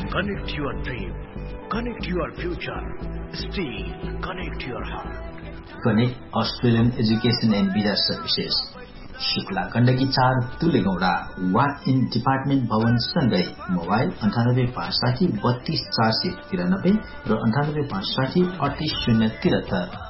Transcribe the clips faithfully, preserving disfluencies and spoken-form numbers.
Connect your dream. Connect your future. Steel. Connect your heart. Connect Australian Education and Visa Services. Shukla Gandaki चार दुलेगौडा what in department भवन सँगै mobile अन्ठानब्बे पाँच साठी बत्तीस चार सय तिरानब्बे र अन्ठानब्बे पाँच साठी अडतिस शून्य तिहत्तर।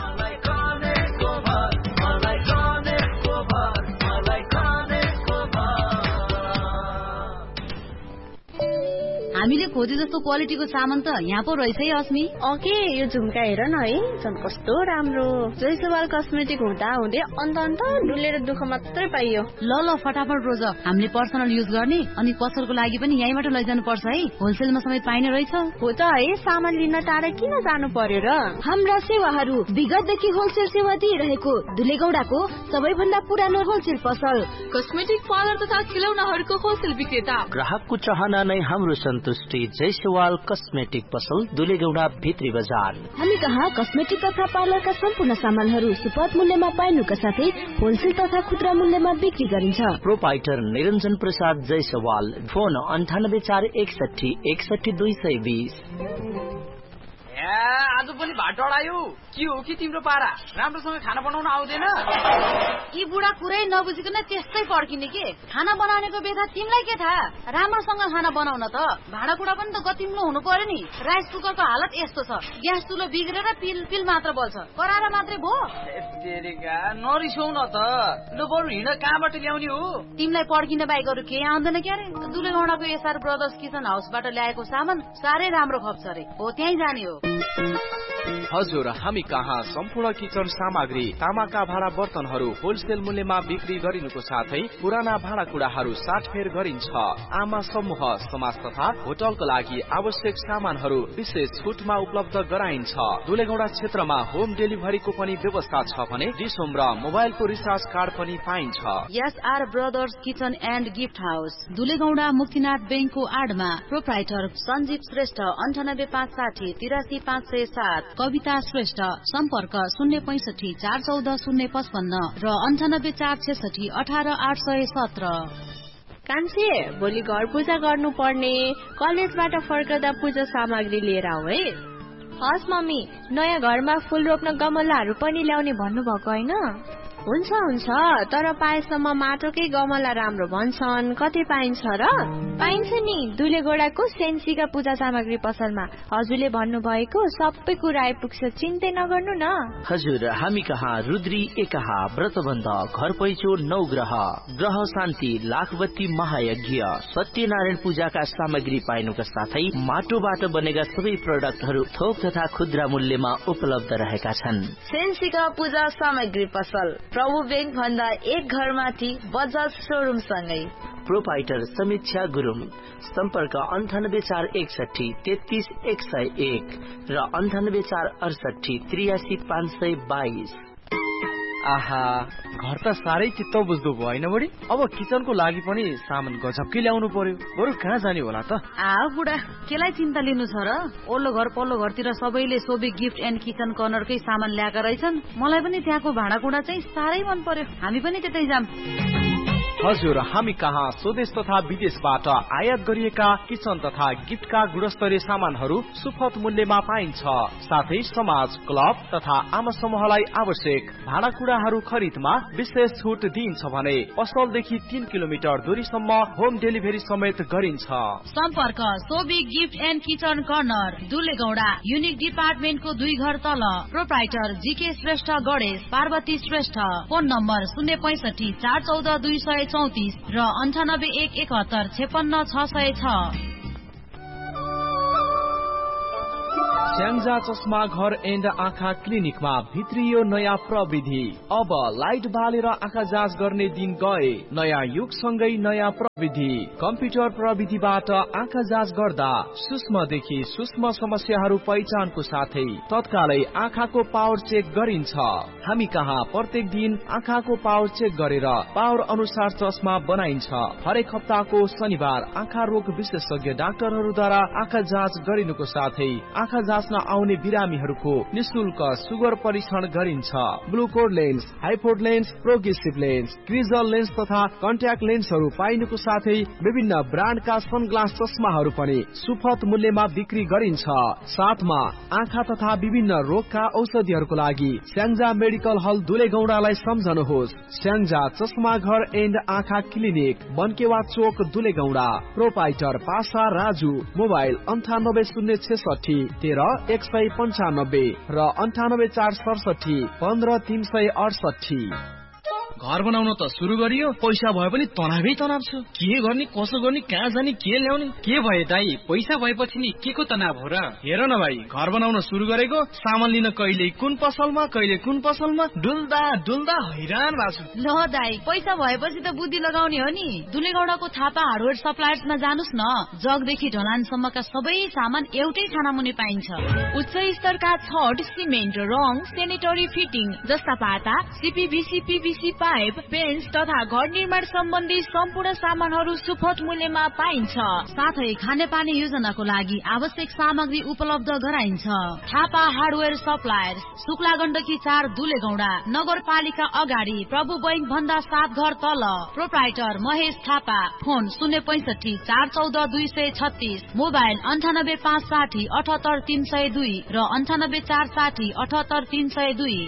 हामीले खोजे जस्तो क्वालिटीको सामान त यहाँ पो रहेछ है अस्मी। ओके यो झुम्का हेर न है, झन् कस्तो राम्रो। जयसवाल कस्मेटिक हुँदा हुँदै अन्त अन्त डुलेर दुःख मात्रै पाइयो। ल ल फटाफट रोज, हामीले पर्सनल युज गर्ने अनि पसलको लागि पनि यहीँबाट लैजानु पर्छ है, होलसेलमा समेत पाइने रहेछ। हो त है, सामान लिन टाढा किन जानु पर्यो र। हाम्रा सेवाहरू विगतदेखि होलसेल सेवा दिइरहेको दुलेगौडाको सबैभन्दा पुरानो होलसेल पसल, कस्मेटिक पार्लर तथा खिलौनाहरूको होलसेल विक्रेता। ग्राहकको चाहना नै हाम्रो सन्तुष्टि। जयसवाल कस्मेटिक पसल, दुलेगौडा भित्री बजार। हामी कहाँ कस्मेटिक तथा पार्लरका सम्पूर्ण सामानहरू सुपथ मूल्यमा पाइनुका साथै होलसेल तथा खुद्रा मूल्यमा बिक्री गरिन्छ। प्रोपाइटर निरञ्जन प्रसाद जयसवाल। फोन अन्ठानब्बे चार एकसठी एकसठी दुई सय बीस। आज पनि भात डढायो। के हो कि तिम्रो पारा, राम्रोसँग खाना बनाउन आउँदैन? यी बुढा कुरै नबुझिकन त्यस्तै पर्किने के। खाना बनाउनेको बेथा तिमीलाई के थाहा? राम्रोसँग खाना बनाउन त भाँडाकुँडा पनि त गतिम्लो हुनु पर्यो नि। राइस कुकरको हालत यस्तो छ, ग्यास चुलो बिग्रेर पिल पिल मात्र बल्छ, कराएर मात्रै भो। नरिसाउ न त, ल बरु हिँड, कहाँबाट ल्याउने हो? तिमीलाई पर्किन बाहेक अरू केही आउँदैन क्यारे? दुलेगौडाको एसआर ब्रदर्स किचन हाउसबाट ल्याएको सामान साह्रै राम्रो खप्छ रे, हो त्यहीँ जाने हो। हजुर, हामी कहाँ सम्पूर्ण किचन सामग्री, तामाका भाँडा बर्तनहरू होलसेल मूल्यमा बिक्री गरिनुको साथै पुराना भाँडाकुँडाहरू साटफेर गरिन्छ। आमा समूह, समाज तथा होटलको लागि आवश्यक सामानहरू विशेष छुटमा उपलब्ध गराइन्छ। दुलेगौडा क्षेत्रमा होम डेलिभरीको पनि व्यवस्था छ भने डिसोम र मोबाइलको रिचार्ज कार्ड पनि पाइन्छ। SR brothers kitchen and gift house, दुलेगौडा Muktinath बैंकको आडमा। प्रोप्राइटर सञ्जीव श्रेष्ठ, अन्ठानब्बे पाँच साठी तिरासी पाँच सय सात। कविता श्रेष्ठ, सम्पर्क शून्य पैंसठी चार चौध शून्य पचपन्न र अन्ठानब्बे चार छेसठी अठार आठ सय सत्र। कान्छे, भोलि घर पूजा गर्नु पर्ने, कलेजबाट फर्कदा पूजा सामग्री लिएर आऊ है। हस् मम्मी, नयाँ घरमा फूल रोप्न गमलाहरू पनि ल्याउने भन्नुभएको होइन? हुन्छ हुन्छ, तर पाएसम्म माटोकै गमला राम्रो भन्छन्, कतै पाइन्छ र? पाइन्छ नि, दुलेगौडाको सेन्सीका पूजा सामग्री पसलमा। हजुरले भन्नुभएको सबै कुरा आइपुग्छ, चिन्तै नगर्नु न। हजुर, हामी कहाँ रुद्री एकाहा, व्रतबन्ध, घर पैचो, नौ ग्रह, ग्रह शान्ति, लाखबत्ती महायज्ञ, सत्यनारायण पूजाका सामग्री पाइनुका साथै माटोबाट बनेका सबै प्रोडक्टहरू थोक तथा खुद्रा मूल्यमा उपलब्ध रहेका छन्। सेन्सीका पूजा सामग्री पसल, प्रभु बैंक भन्दा एक घर माथि, बजाज शोरूम सँगै। प्रोपाइटर समीक्षा गुरुङ, सम्पर्क अन्ठानब्बे चार एकसठी तेत्तीस एक सय एक र अन्ठानब्बे चार अडसठी त्रियासी पाँच सय बाइस। आहा, घर त साह्रै चित्त बुझ्दो भयो होइन बढी? अब किचनको लागि पनि सामान गजबकै ल्याउनु पर्यो, बरु कहाँ जाने होला त? आ बुढा, केलाई चिन्ता लिनु छ र? ओल्लो घर पल्लो घरतिर सबैले सोबे गिफ्ट एन्ड किचन कर्नरकै सामान ल्याएका रहेछन्। मलाई पनि त्यहाँको भाँडाकुँडा चाहिँ साह्रै मन पर्यो, हामी पनि त्यतै जाम। हजुर, हामी कहाँ स्वदेश तथा विदेशबाट आयात गरिएका किचन तथा गिफ्टका गुणस्तरीय सामानहरू सुपथ मूल्यमा पाइन्छ। साथै समाज, क्लब तथा आमा समूहलाई आवश्यक भाँडाकुँडाहरू खरिदमा विशेष छुट दिइन्छ भने पसलदेखि तीन किलोमिटर दूरीसम्म होम डेलिभरी समेत गरिन्छ। सम्पर्क Sobi gift and kitchen corner, दुलेगौडा, unique डिपार्टमेन्टको दुई घर तल। Proprietor GK Shrestha Ganesh, Parvati Shrestha. Phone number शून्य पैंसठी चार चौध दुई सय चौतिस र अन्ठानब्बे एक एकहत्तर छेपन्न छ सय छ। स्याङ्जा चस्मा घर एन्ड आँखा क्लिनिकमा भित्रियो नयाँ प्रविधि। अब लाइट बालेर आँखा जाँच गर्ने दिन गए। नयाँ युगसँगै नयाँ प्रविधि, कम्प्युटर प्रविधिबाट आँखा जाँच गर्दा सूक्ष्मदेखि सूक्ष्म समस्याहरू पहिचानको साथै तत्कालै आँखाको पावर चेक गरिन्छ। हामी कहाँ प्रत्येक दिन आँखाको पावर चेक गरेर पावर अनुसार चस्मा बनाइन्छ। हरेक हप्ताको शनिबार आँखा रोग विशेषज्ञ डाक्टरहरूद्वारा आँखा जाँच गरिनुको साथै आँखा जाँच बस्न आउने बिरामीहरूको निशुल्क सुगर परीक्षण गरिन्छ। ग्लुकोड lens, हाइपोड lens, progressive lens, क्रिजल lens तथा कन्ट्याक्ट लेन्सहरू पाइनुको साथै विभिन्न ब्रान्डका सनग्लास चस्माहरू पनि सुपथ मूल्यमा बिक्री गरिन्छ। साथमा आँखा तथा विभिन्न रोगका औषधिहरूको लागि स्याङ्जा मेडिकल हल दुलेगौडालाई सम्झनुहोस्। स्याङ्जा चस्मा घर एन्ड आँखा क्लिनिक, बनकेवा चोक, दुलेगौडा। प्रोपाइटर पासा राजु। मोबाइल अन्ठानब्बे शून्य छेसठी तेह्र एक सय पन्चानब्बे र अन्ठानब्बे चार सडसठी पन्ध्र तीन सय अडसठी। घर बनाउन त सुरु गरियो, पैसा भए पनि तनावै तनाव छ। के गर्ने, कसो गर्ने, कहाँ जाने, के ल्याउने? के भयो दाइ, पैसा भएपछि नि के को तनाव हो र? हेर न भाइ, घर बनाउन सुरु गरेको, सामान लिन कहिले कुन पसलमा कहिले कुन पसलमा डुल्दा डुल्दा हैरान भएको छु। ल दाइ, पैसा भएपछि त बुद्धि लगाउने हो नि। दुलेगौडाको थापा हार्डवेयर सप्लायर्समा जानुस् न। जगदेखि ढलानसम्मका सबै सामान एउटै छाना मुनि पाइन्छ। उच्च स्तरका छड, सिमेन्ट, रङ, सेनेटरी फिटिङ जस्ता पाता, सीपीभीसी, पीभीसी पाइप, पेन्ट्स तथा घर निर्माण सम्बन्धी सम्पूर्ण सामानहरू सुपथ मूल्यमा पाइन्छ। साथै खानेपानी योजनाको लागि आवश्यक सामग्री उपलब्ध गराइन्छ। थापा हार्डवेयर सप्लायर्स, शुक्ला गण्डकी चार, दुलेगौडा। नगरपालिका अगाडि, प्रभु बैंक भन्दा सात घर तल। प्रोप्राइटर महेश थापा। फोन शून्य पैसठी चार चौध दुई सय छत्तीस। मोबाइल अन्ठानब्बे पाँच साठी अठहत्तर तीन सय दुई र अन्ठानब्बे चार साठी अठहत्तर तीन सय दुई।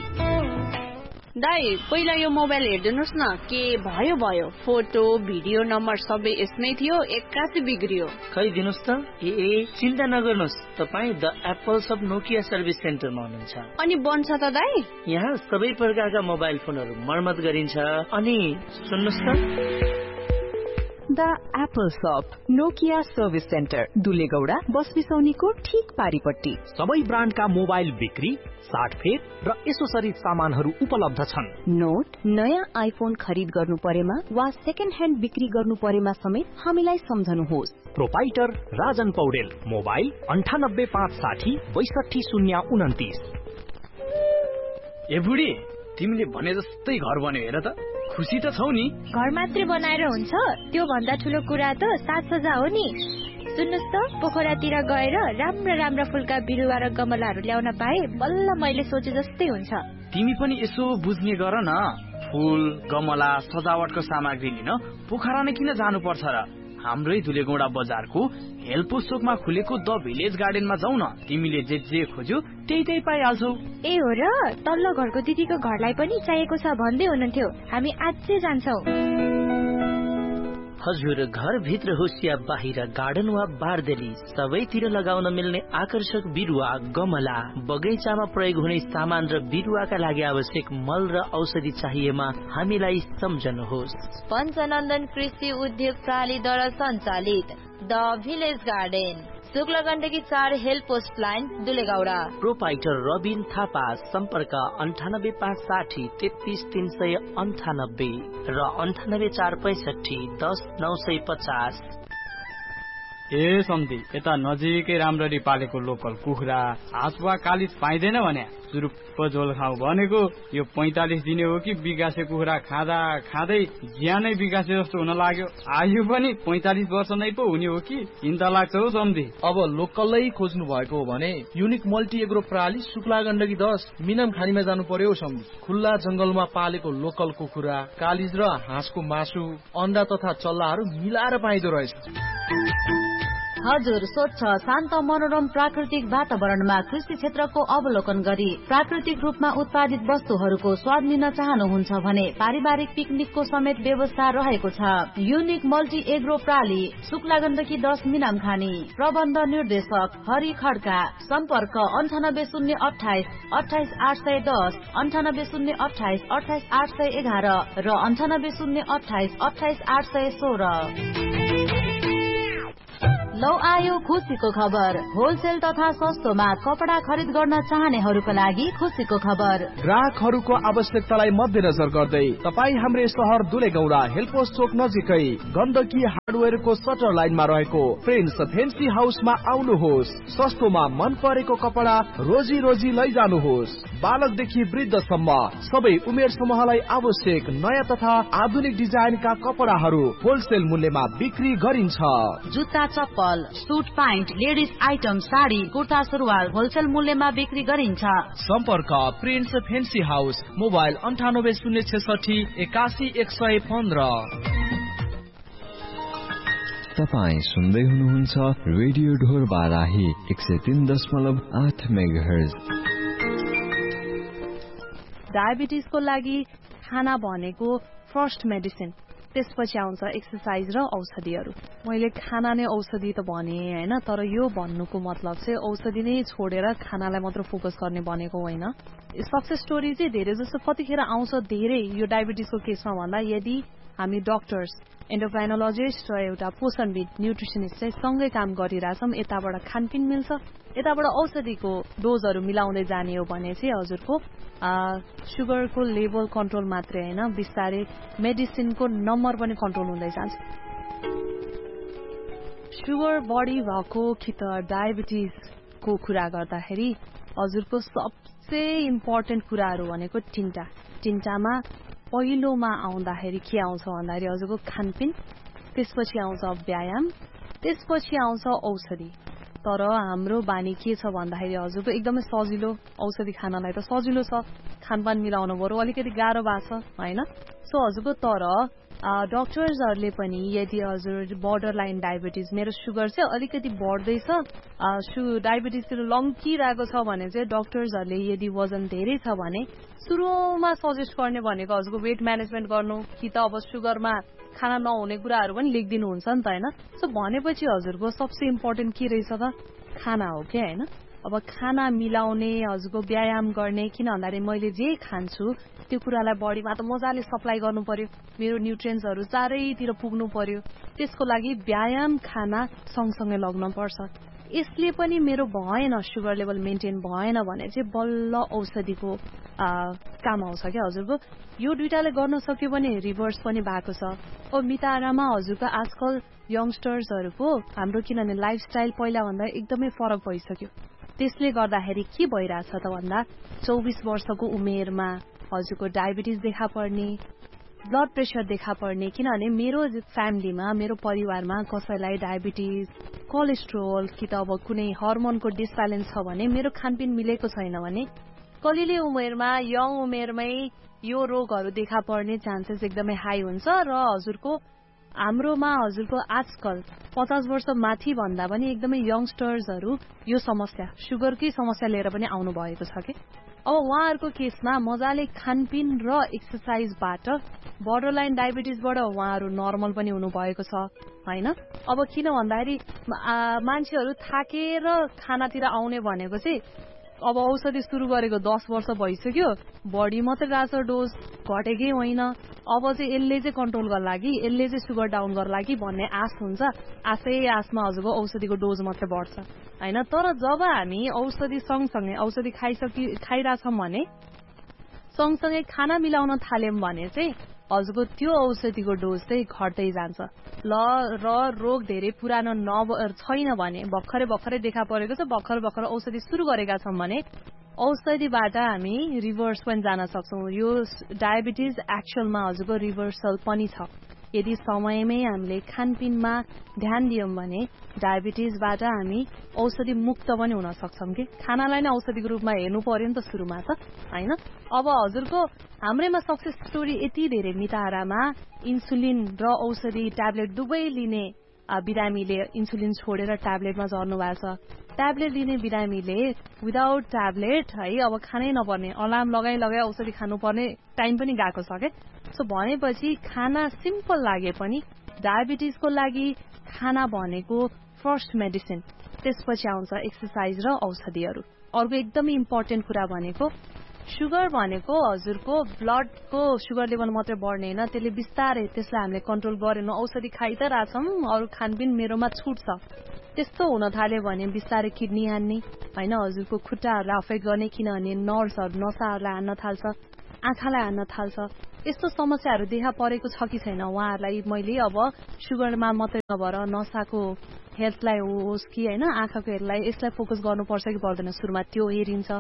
दाइ, पहिला यो मोबाइल हेरिदिनुहोस् न, के भयो भयो। फोटो भिडियो नम्बर सबै यसमै थियो, एक्कासी बिग्रियो। खै दिनुहोस् त। ए ए चिन्ता नगर्नुहोस्, तपाईँ the apples of Nokia service सेन्टरमा हुनुहुन्छ। अनि बन्छ त दाइ? यहाँ सबै प्रकारका मोबाइल फोनहरू मर्मत गरिन्छ। अनि सुन्नुहोस् त, द एप्पल शप नोकिया सर्भिस सेन्टर, दुलेगौडा, बस बिसौनीको ठीक पारिपट्टि। सबै ब्रान्डका मोबाइल बिक्री, साटफेर र एसोसरिज सामानहरू उपलब्ध छन्। नोट, नयाँ आइफोन खरिद गर्नु परेमा वा सेकेन्ड ह्यान्ड बिक्री गर्नु परेमा समेत हामीलाई सम्झनुहोस्। प्रोपाइटर राजन पौडेल। मोबाइल अन्ठानब्बे पाँच साठी बैसठी शून्य उन्तिस। ए बुढी, तिमीले भने जस्तै घर बन्यो हेर त। खुसी त छौ नि? घर मात्रै बनाएर हुन्छ? त्यो भन्दा ठुलो कुरा त साज सज्जा हो नि। सुन्नुहोस् त, पोखरातिर गएर राम्रा राम्रा फुलका बिरुवा र गमलाहरू ल्याउन पाए बल्ल मैले सोचे जस्तै हुन्छ। तिमी पनि यसो बुझ्ने गर न। फुल, गमला, सजावटको सामग्री लिन पोखरा नै किन जानुपर्छ र? हाम्रै दुलेगौडा बजारको हेल्पो चोकमा खुलेको द भिलेज गार्डनमा जाऊ न। तिमीले जे जे खोज्यो त्यही त्यही पाइहाल्छौ। ए हो र? तल्लो घरको दिदीको घरलाई पनि चाहिएको छ भन्दै हुनुहुन्थ्यो। हामी आजै जान्छौ। हजुर, घर भित्र होस् या बाहिर, गार्डन वा बारदेली, सबैतिर लगाउन मिल्ने आकर्षक बिरुवा, गमला, बगैँचामा प्रयोग हुने सामान र बिरुवाका लागि आवश्यक मल र औषधि चाहिएमा हामीलाई सम्झनुहोस्। पञ्चनन्दन कृषि उद्योग प्रणालीद्वारा सञ्चालित the village garden, Shukla Gandaki चार, help post line, दुलेगौडा। Proprietor Rabin Thapa. सम्पर्क अन्ठानब्बे पाँच साठी तेत्तीस तीन सय अन्ठानब्बे र अन्ठानब्बे चार पैसठी दस नौ सय पचास। ए सम्धी, यता नजिकै राम्ररी पालेको लोकल कुखुरा, हाँस वा कालिज पाइँदैन भने सुरुप्प झोल खाऊ भनेको यो पैंतालिस दिने हो कि बिगासे कुखुरा खाँदा खाँदै ज्यानै बिगासे जस्तो हुन लाग्यो। आयु पनि पैंतालिस वर्ष नै पो हुने हो कि? चिन्ता लाग्छ हौ सम्धी। अब लोकलै खोज्नु भएको हो भने युनिक मल्टी एग्रो प्रणाली, शुक्ला गण्डकी दस, मिनाम खानीमा जानु पर्यो सम्धी। खुल्ला जंगलमा पालेको लोकल कुखुरा, कालिज र हाँसको मासु, अन्डा तथा चल्लाहरू मिलाएर पाइदो रहेछ। हजुर, स्वच्छ शान्त मनोरम प्राकृतिक वातावरणमा कृषि क्षेत्रको अवलोकन गरी प्राकृतिक रूपमा उत्पादित वस्तुहरूको स्वाद लिन चाहनुहुन्छ भने पारिवारिक पिकनिकको समेत व्यवस्था रहेको छ। Unique multi agro प्राली, Shukla Gandaki दस, मिनाम खानी। प्रबन्ध निर्देशक हरि खड्का। सम्पर्क अन्ठानब्बे शून्य अठाइस अठाइस आठ सय दस, अन्ठानब्बे शून्य अठाइस अठाइस आठ सय एघार र अन्ठानब्बे शून्य अठाइस अठाइस आठ सय सोह्र। लौ आयो खुसीको खबर। होलसेल तथा सस्तोमा कपडा खरिद गर्न चाहनेहरूका लागि खुसीको खबर। ग्राहकहरूको आवश्यकतालाई मध्यनजर गर्दै तपाईँ हाम्रै शहर दुलेगौडा हेल्पोस चोक नजिकै गण्डकी हार्डवेयरको सटर लाइनमा रहेको प्रिन्स फेन्सी हाउसमा आउनुहोस्। सस्तोमा मन परेको कपडा रोजी रोजी लैजानुहोस्। बालकदेखि वृद्धसम्म सबै उमेर समूहलाई आवश्यक नयाँ तथा आधुनिक डिजाइनका कपडाहरू होलसेल मूल्यमा बिक्री गरिन्छ। जुत्ता, चप्पल, सल, suit pant, ladies item, sari, kurta सुरुवाल होलसेल मूल्यमा बिक्री गरिन्छ। सम्पर्क प्रिन्स फेन्सी हाउस, मोबाइल अन्ठानब्बे शून्य छेसठी एकासी एक सय पन्ध्र। तपाईँ सुन्दै हुनुहुन्छ रेडियो ढोर बाराही एक सय तीन दशमलव आठ मेगाहर्ज। डायबिटिजको लागि खाना भनेको फर्स्ट मेडिसिन, त्यसपछि आउँछ एक्सर्साइज र औषधिहरू। मैले खाना नै औषधि त भने हैन, तर यो भन्नुको मतलब चाहिँ औषधि नै छोडेर खानालाई मात्र फोकस गर्ने भनेको होइन। सक्सेस स्टोरी चाहिँ धेरै जस्तो कतिखेर आउँछ धेरै यो डायबिटिजको केसमा भन्दा यदि हामी डक्टर्स, एन्डोक्राइनोलोजिस्ट र एउटा पोषणविद, न्युट्रिसनिस्ट चाहिँ सँगै काम गरिरहेछौँ। यताबाट खानपिन मिल्छ, यताबाट औषधिको डोजहरू मिलाउँदै जाने हो भने चाहिँ हजुरको सुगरको लेभल कन्ट्रोल मात्रै होइन, बिस्तारै मेडिसिनको नम्बर पनि कन्ट्रोल हुँदै जान्छ। सुगर बढी भएको कि त डायबिटिजको कुरा गर्दाखेरि हजुरको सबसे इम्पोर्टेन्ट कुराहरू भनेको तिनटा। तिनटामा पहिलोमा आउँदाखेरि के आउँछ भन्दाखेरि हजुरको खानपिन, त्यसपछि आउँछ व्यायाम, त्यसपछि आउँछ औषधि। तर हाम्रो बानी के छ भन्दाखेरि हजुरको एकदमै सजिलो, औषधि खानलाई त सजिलो छ, खानपान मिलाउनु बरु अलिकति गाह्रो भएको छ हैन। सो हजुरको तर डक्टर्सहरूले पनि यदि हजुर बोर्डर लाइन डायबिटिज, मेरो सुगर चाहिँ अलिकति बढ्दैछ, डायबिटिजतिर लम्किरहेको छ भने चाहिँ डक्टर्सहरूले यदि वजन धेरै छ भने सुरुमा सजेस्ट गर्ने भनेको हजुरको वेट म्यानेजमेन्ट गर्नु कि त अब सुगरमा खाना नहुने कुराहरू पनि लेखिदिनुहुन्छ नि त हैन। सो भनेपछि हजुरको सबसे इम्पोर्टेन्ट के रहेछ त खाना हो के हैन। अब खाना मिलाउने, हजुरको व्यायाम गर्ने, किन भन्दाखेरि मैले जे खान्छु त्यो कुरालाई बडीमा त मजाले सप्लाई गर्नु पर्यो, मेरो न्युट्रिएन्ट्सहरू चारैतिर पुग्नु पर्यो। त्यसको लागि व्यायाम खाना सँगसँगै लग्न पर्छ। यसले पनि मेरो भएन, सुगर लेभल मेन्टेन भएन भने चाहिँ बल्ल औषधिको काम आउँछ क्या हजुरको। यो दुइटाले गर्न सक्यो भने रिभर्स पनि भएको छ। अब मितारामा हजुरको आजकल यङ्स्टर्सहरूको हाम्रो किनभने लाइफस्टाइल पहिलाभन्दा एकदमै फरक भइसक्यो। त्यसले गर्दाखेरि के भइरहेछ त भन्दा चौबिस वर्षको उमेरमा हजुरको डायबिटिज देखा पर्ने, ब्लड प्रेसर देखा पर्ने, किनभने मेरो फ्यामिलीमा, मेरो परिवारमा कसैलाई डायबिटिज, कोलेस्ट्रोल कि त अब कुनै हर्मोनको डिसब्यालेन्स छ भने, मेरो खानपिन मिलेको छैन भने कलिले उमेरमा, यङ उमेरमै यो रोगहरू देखा पर्ने चान्सेस एकदमै हाई हुन्छ। र हजुरको हाम्रोमा हजुरको आजकल पचास वर्ष माथि भन्दा पनि एकदमै यङ्स्टर्सहरू यो समस्या, सुगरकै समस्या लिएर पनि आउनु भएको छ कि। अब उहाँहरूको केसमा मजाले खानपिन र एक्सर्साइजबाट बोर्डर लाइन डायबिटिजबाट उहाँहरू नर्मल पनि हुनुभएको छ हैन। अब किन भन्दाखेरि मान्छेहरू थाकेर खानातिर आउने भनेको चाहिँ अब औषधि सुरु गरेको दस वर्ष भइसक्यो, बढी मात्रै रहेछ डोज, घटेकै होइन। अब चाहिँ यसले चाहिँ कन्ट्रोल गर्न लागि, यसले चाहिँ सुगर डाउन गर्न लागि भन्ने आश हुन्छ। आशै आशमा हजुरको औषधिको डोज मात्रै बढ्छ हैन। तर जब हामी औषधि सँगसँगै औषधि खाइसकि खाइरहेछौँ भने सँगसँगै खाना मिलाउन थाल्यौँ भने चाहिँ हजुरको त्यो औषधिको डोज चाहिँ घट्दै जान्छ। ल र रोग धेरै पुरानो न छैन भने, भर्खरै भर्खरै देखा परेको छ, भर्खर भर्खर औषधि सुरु गरेका छौँ भने औषधिबाट हामी रिभर्स पनि जान सक्छौँ। यो डायबिटिज एक्चुअलमा हजुरको रिभर्सल पनि छ यदि समयमै हामीले खानपिनमा ध्यान दियौँ भने डायबिटिजबाट हामी औषधि मुक्त पनि हुन सक्छौँ कि। खानालाई नै औषधिको रूपमा हेर्नु पर्यो नि त सुरुमा त हैन। अब हजुरको हाम्रैमा सक्सेस स्टोरी यति धेरै मितारामा इन्सुलिन र औषधि ट्याब्लेट दुवै लिने बिरामीले इन्सुलिन छोडेर ट्याब्लेटमा झर्नु भएको छ। ट्याब्लेट लिने बिरामीले विदाउट ट्याब्लेट है अब खानै नपर्ने, अलार्म लगाइ लगाइ औषधि खानुपर्ने टाइम पनि गएको छ के। सो भनेपछि खाना सिम्पल लागे पनि डायबिटिजको लागि खाना भनेको फर्स्ट मेडिसिन, त्यसपछि आउँछ एक्सर्साइज र औषधिहरू। अर्को एकदमै इम्पोर्टेन्ट कुरा भनेको सुगर भनेको हजुरको ब्लडको सुगर लेभल मात्रै बढ्ने होइन, त्यसले बिस्तारै त्यसलाई हामीले कन्ट्रोल गरेनौँ, औषधि खाइ त रहेछौँ, अरू खानपिन मेरोमा छुट्छ, त्यस्तो हुन थाल्यो भने बिस्तारै किडनी हान्ने होइन, हजुरको खुट्टाहरूलाई अफेक्ट गर्ने, किनभने नर्भ्सहरू नसाहरूलाई हान्न थाल्छ, आँखालाई हान्न थाल्छ। यस्तो समस्याहरू देखा परेको छ कि छैन उहाँहरूलाई मैले अब सुगरमा मात्रै नभएर नसाको हेल्थलाई होस् कि होइन, आँखाको हेल्थलाई, यसलाई फोकस गर्नुपर्छ कि पर्दैन, सुरुमा त्यो हेरिन्छ।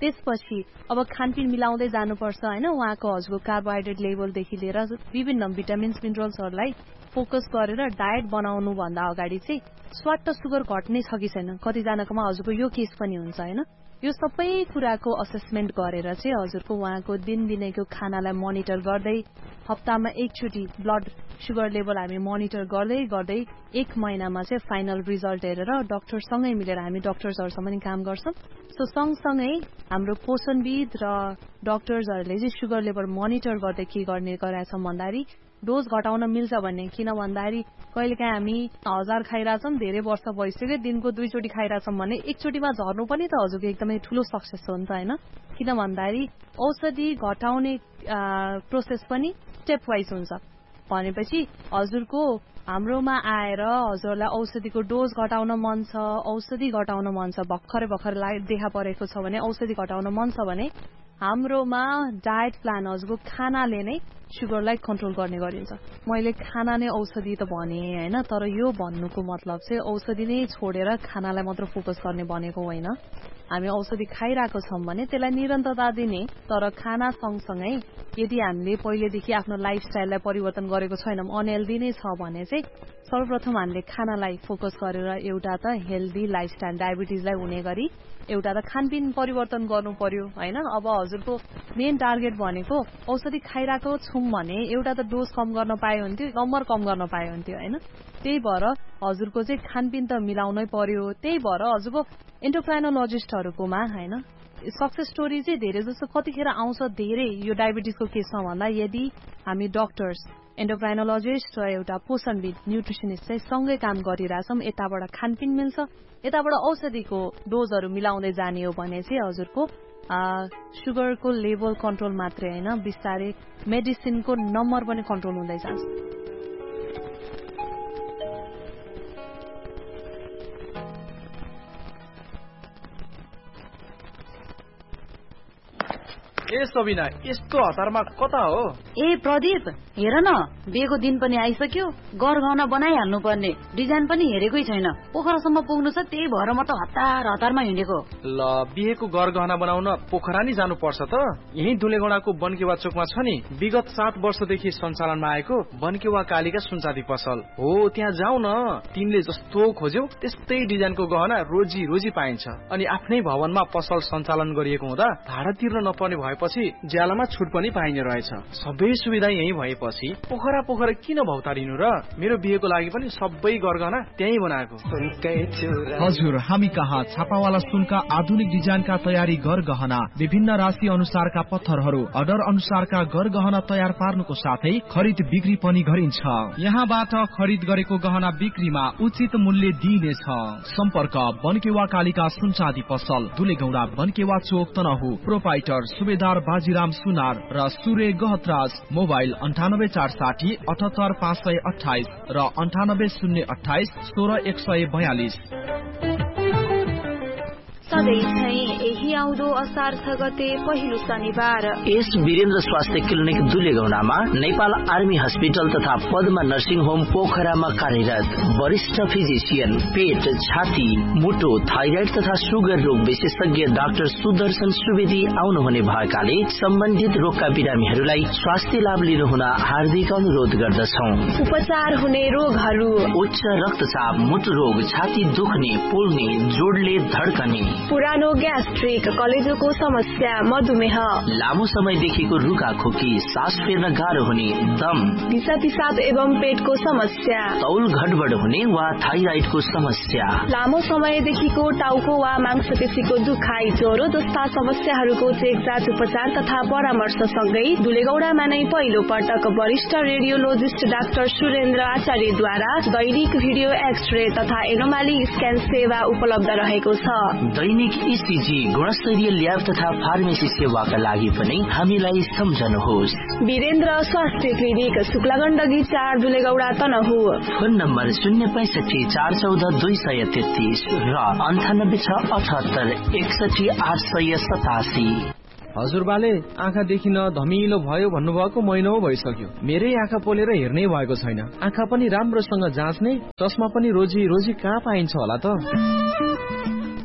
त्यसपछि अब खानपिन मिलाउँदै जानुपर्छ होइन उहाँको हजुरको कार्बोहाइड्रेट लेभलदेखि लिएर विभिन्न भिटामिन्स मिनरल्सहरूलाई फोकस गरेर डायट बनाउनु भन्दा अगाडि चाहिँ स्वाट सुगर घट्ने छ कि छैन कतिजनाकोमा हजुरको यो केस पनि हुन्छ होइन यो सबै कुराको असेसमेन्ट गरेर चाहिँ हजुरको उहाँको दिनदिनैको खानालाई मोनिटर गर्दै हप्तामा एकचोटि ब्लड सुगर लेभल हामी मोनिटर गर्दै गर्दै एक महिनामा चाहिँ फाइनल रिजल्ट हेरेर डाक्टरसँगै मिलेर हामी डाक्टर्सहरूसँग पनि काम गर्छौँ सो सँगसँगै हाम्रो पोषणविद र डाक्टर्सहरूले चाहिँ सुगर लेभल मोनिटर गर्दै के गर्ने गराएछौँ भन्दाखेरि डोज घटाउन मिल्छ भन्ने किन भन्दाखेरि कहिलेकाहीँ हामी हजार खाइरहेछौँ धेरै वर्ष भइसक्यो दिनको दुईचोटि खाइरहेछौँ भने एकचोटिमा झर्नु पनि त हजुरको एकदमै ठुलो सक्सेस हो नि त होइन किन भन्दाखेरि औषधि घटाउने प्रोसेस पनि स्टेप वाइज हुन्छ भनेपछि हजुरको हाम्रोमा आएर हजुरलाई औषधिको डोज घटाउन मन छ औषधि घटाउन मन छ भर्खरै भर्खरै देखा परेको छ भने औषधि घटाउन मन छ भने हाम्रोमा डायट प्लान हजुरको खानाले नै सुगरलाई कन्ट्रोल गर्ने गरिन्छ मैले खाना नै औषधि त भने होइन तर यो भन्नुको मतलब चाहिँ औषधि नै छोडेर खानालाई मात्र फोकस गर्ने भनेको होइन हामी औषधि खाइरहेको छौँ भने त्यसलाई निरन्तरता दिने तर खाना सँगसँगै यदि हामीले पहिलेदेखि आफ्नो लाइफस्टाइललाई परिवर्तन गरेको छैनौँ अनहेल्दी नै छ भने चाहिँ सर्वप्रथम हामीले खानालाई फोकस गरेर एउटा त हेल्दी लाइफस्टाइल डायबिटिजलाई हुने गरी एउटा त खानपिन परिवर्तन गर्नु पर्यो होइन अब हजुरको मेन टार्गेट भनेको औषधि खाइरहेको छौँ भने एउटा त डोज कम गर्न पाए हुन्थ्यो नम्बर कम गर्न पाए हुन्थ्यो होइन त्यही भएर हजुरको चाहिँ खानपिन त मिलाउनै पर्यो त्यही भएर हजुरको एन्डोक्राइनोलोजिस्टहरूकोमा होइन सक्सेस स्टोरी चाहिँ धेरै जस्तो कतिखेर आउँछ धेरै यो डायबिटिजको केसमा भन्दा यदि हामी डक्टर्स एन्डोक्राइनोलोजिस्ट र एउटा पोषणविद न्युट्रिसनिस्ट चाहिँ सँगै काम गरिरहेछौँ यताबाट खानपिन मिल्छ यताबाट औषधिको डोजहरू मिलाउँदै जाने हो भने चाहिँ हजुरको सुगरको लेभल कन्ट्रोल मात्रै होइन बिस्तारै मेडिसिनको नम्बर पनि कन्ट्रोल हुँदै जान्छ ए सबिना यस्तो हतारमा कता हो ए प्रदीप हेर न बिहेको दिन पनि आइसक्यो गरगहना बनाइहाल्नु पर्ने डिजाइन पनि हेरेकै छैन पोखरासम्म पुग्नु छ त्यही भएर म त हतार हतारमा हिँडेको ल बिहेको गरगहना बनाउन पोखरा नि जानु पर्छ त यही दुलेगौडाको बनकेवा चोकमा छ नि विगत सात वर्षदेखि सञ्चालनमा आएको बनकेवा कालीका सुनचाँदी पसल हो त्यहाँ जाऊ न तिमीले जस्तो खोज्यौ त्यस्तै डिजाइनको गहना रोजी रोजी पाइन्छ अनि आफ्नै भवनमा पसल सञ्चालन गरिएको हुँदा भाडा तिर्न नपर्ने भएपछि ज्यालामा छुट पनि पाइने रहेछ सबै सुविधा यही भएपछि पोखरा पोखरा किन भौतारिनु र मेरो बिहेको लागि पनि सबै गरगहना त्यही बनाएको हजुर हामी कहाँ छापावाला सुनका आधुनिक डिजाइनका तयारी गरगहना विभिन्न राशि अनुसारका पत्थरहरू अर्डर अनुसारका गरगहना तयार पार्नुको साथै खरिद बिक्री पनि गरिन्छ यहाँबाट खरिद गरेको गहना बिक्रीमा उचित मूल्य दिइनेछ सम्पर्क बनकेवा कालीका सुनचाँदी पसल दुलेगौडा बनकेवा चोक तनहु प्रोपाइटर सुबेदार बाजीराम सुनार र सूर्य गहतराज मोबाइल अन्ठानब्बे चार साठी अठहत्तर पाँच सय अठाइस र अन्ठानब्बे शून्य अठाइस सोह्र एक सय बयालिस सधैँ यही आउँदो असार छ गते पहिलो शनिबार यस वीरेन्द्र स्वास्थ्य क्लिनिक दुलेगौडामा नेपाल आर्मी हस्पिटल तथा पद्मा नर्सिङ होम पोखरामा कार्यरत वरिष्ठ फिजिशियन पेट छाती मुटु थाइराइड तथा सुगर रोग विशेषज्ञ डाक्टर सुदर्शन सुवेदी आउनुहुने भएकाले सम्बन्धित रोगका बिरामीहरूलाई स्वास्थ्य लाभ लिनुहुन हार्दिक अनुरोध गर्दछौ उपचार हुने रोगहरू उच्च रक्तचाप मुटु रोग छाती दुख्ने पोल्ने जोडले धड्कने पुरानो ग्यास्ट्रिक कलेजोको समस्या मधुमेह लामो समयदेखिको रुखा खोकी सास फेर्न गाह्रो हुने दम दिशा पिसाब एवं पेटको समस्या तौल घटबड हुने वा थाइराइडको समस्या लामो समयदेखिको टाउको वा मांसपेशीको दुखाइ ज्वरो जस्ता समस्याहरूको चेकजाँच उपचार तथा परामर्श सँगै दुलेगौडामा नै पहिलो पटक वरिष्ठ रेडियोलोजिस्ट डाक्टर सुरेन्द्र आचार्यद्वारा दैनिक भिडियो एक्सरे तथा एनोमाली स्क्यान सेवा उपलब्ध रहेको छ दैनिक ईसीजी गुणस्तरीय ल्याब तथा फार्मेसी सेवाका लागि पनि हामीलाई सम्झनुहोस् वीरेन्द्र स्वास्थ्य क्लिनिक शुक्लागण्डकी चार दुलेगौडा तनहु फोन नम्बर शून्य पैंसठी चार चौध दुई सय तेत्तीस र अन्ठानब्बे छ अठहत्तर एकसठी आठ सय सतासी हजुरबाले आँखा देखिन धमिलो भयो भन्नुभएको महिना भइसक्यो मेरै आँखा पोलेर हेर्नै भएको छैन आँखा पनि राम्रोसँग जाँच्ने चस्मा पनि रोजी रोजी कहाँ पाइन्छ होला त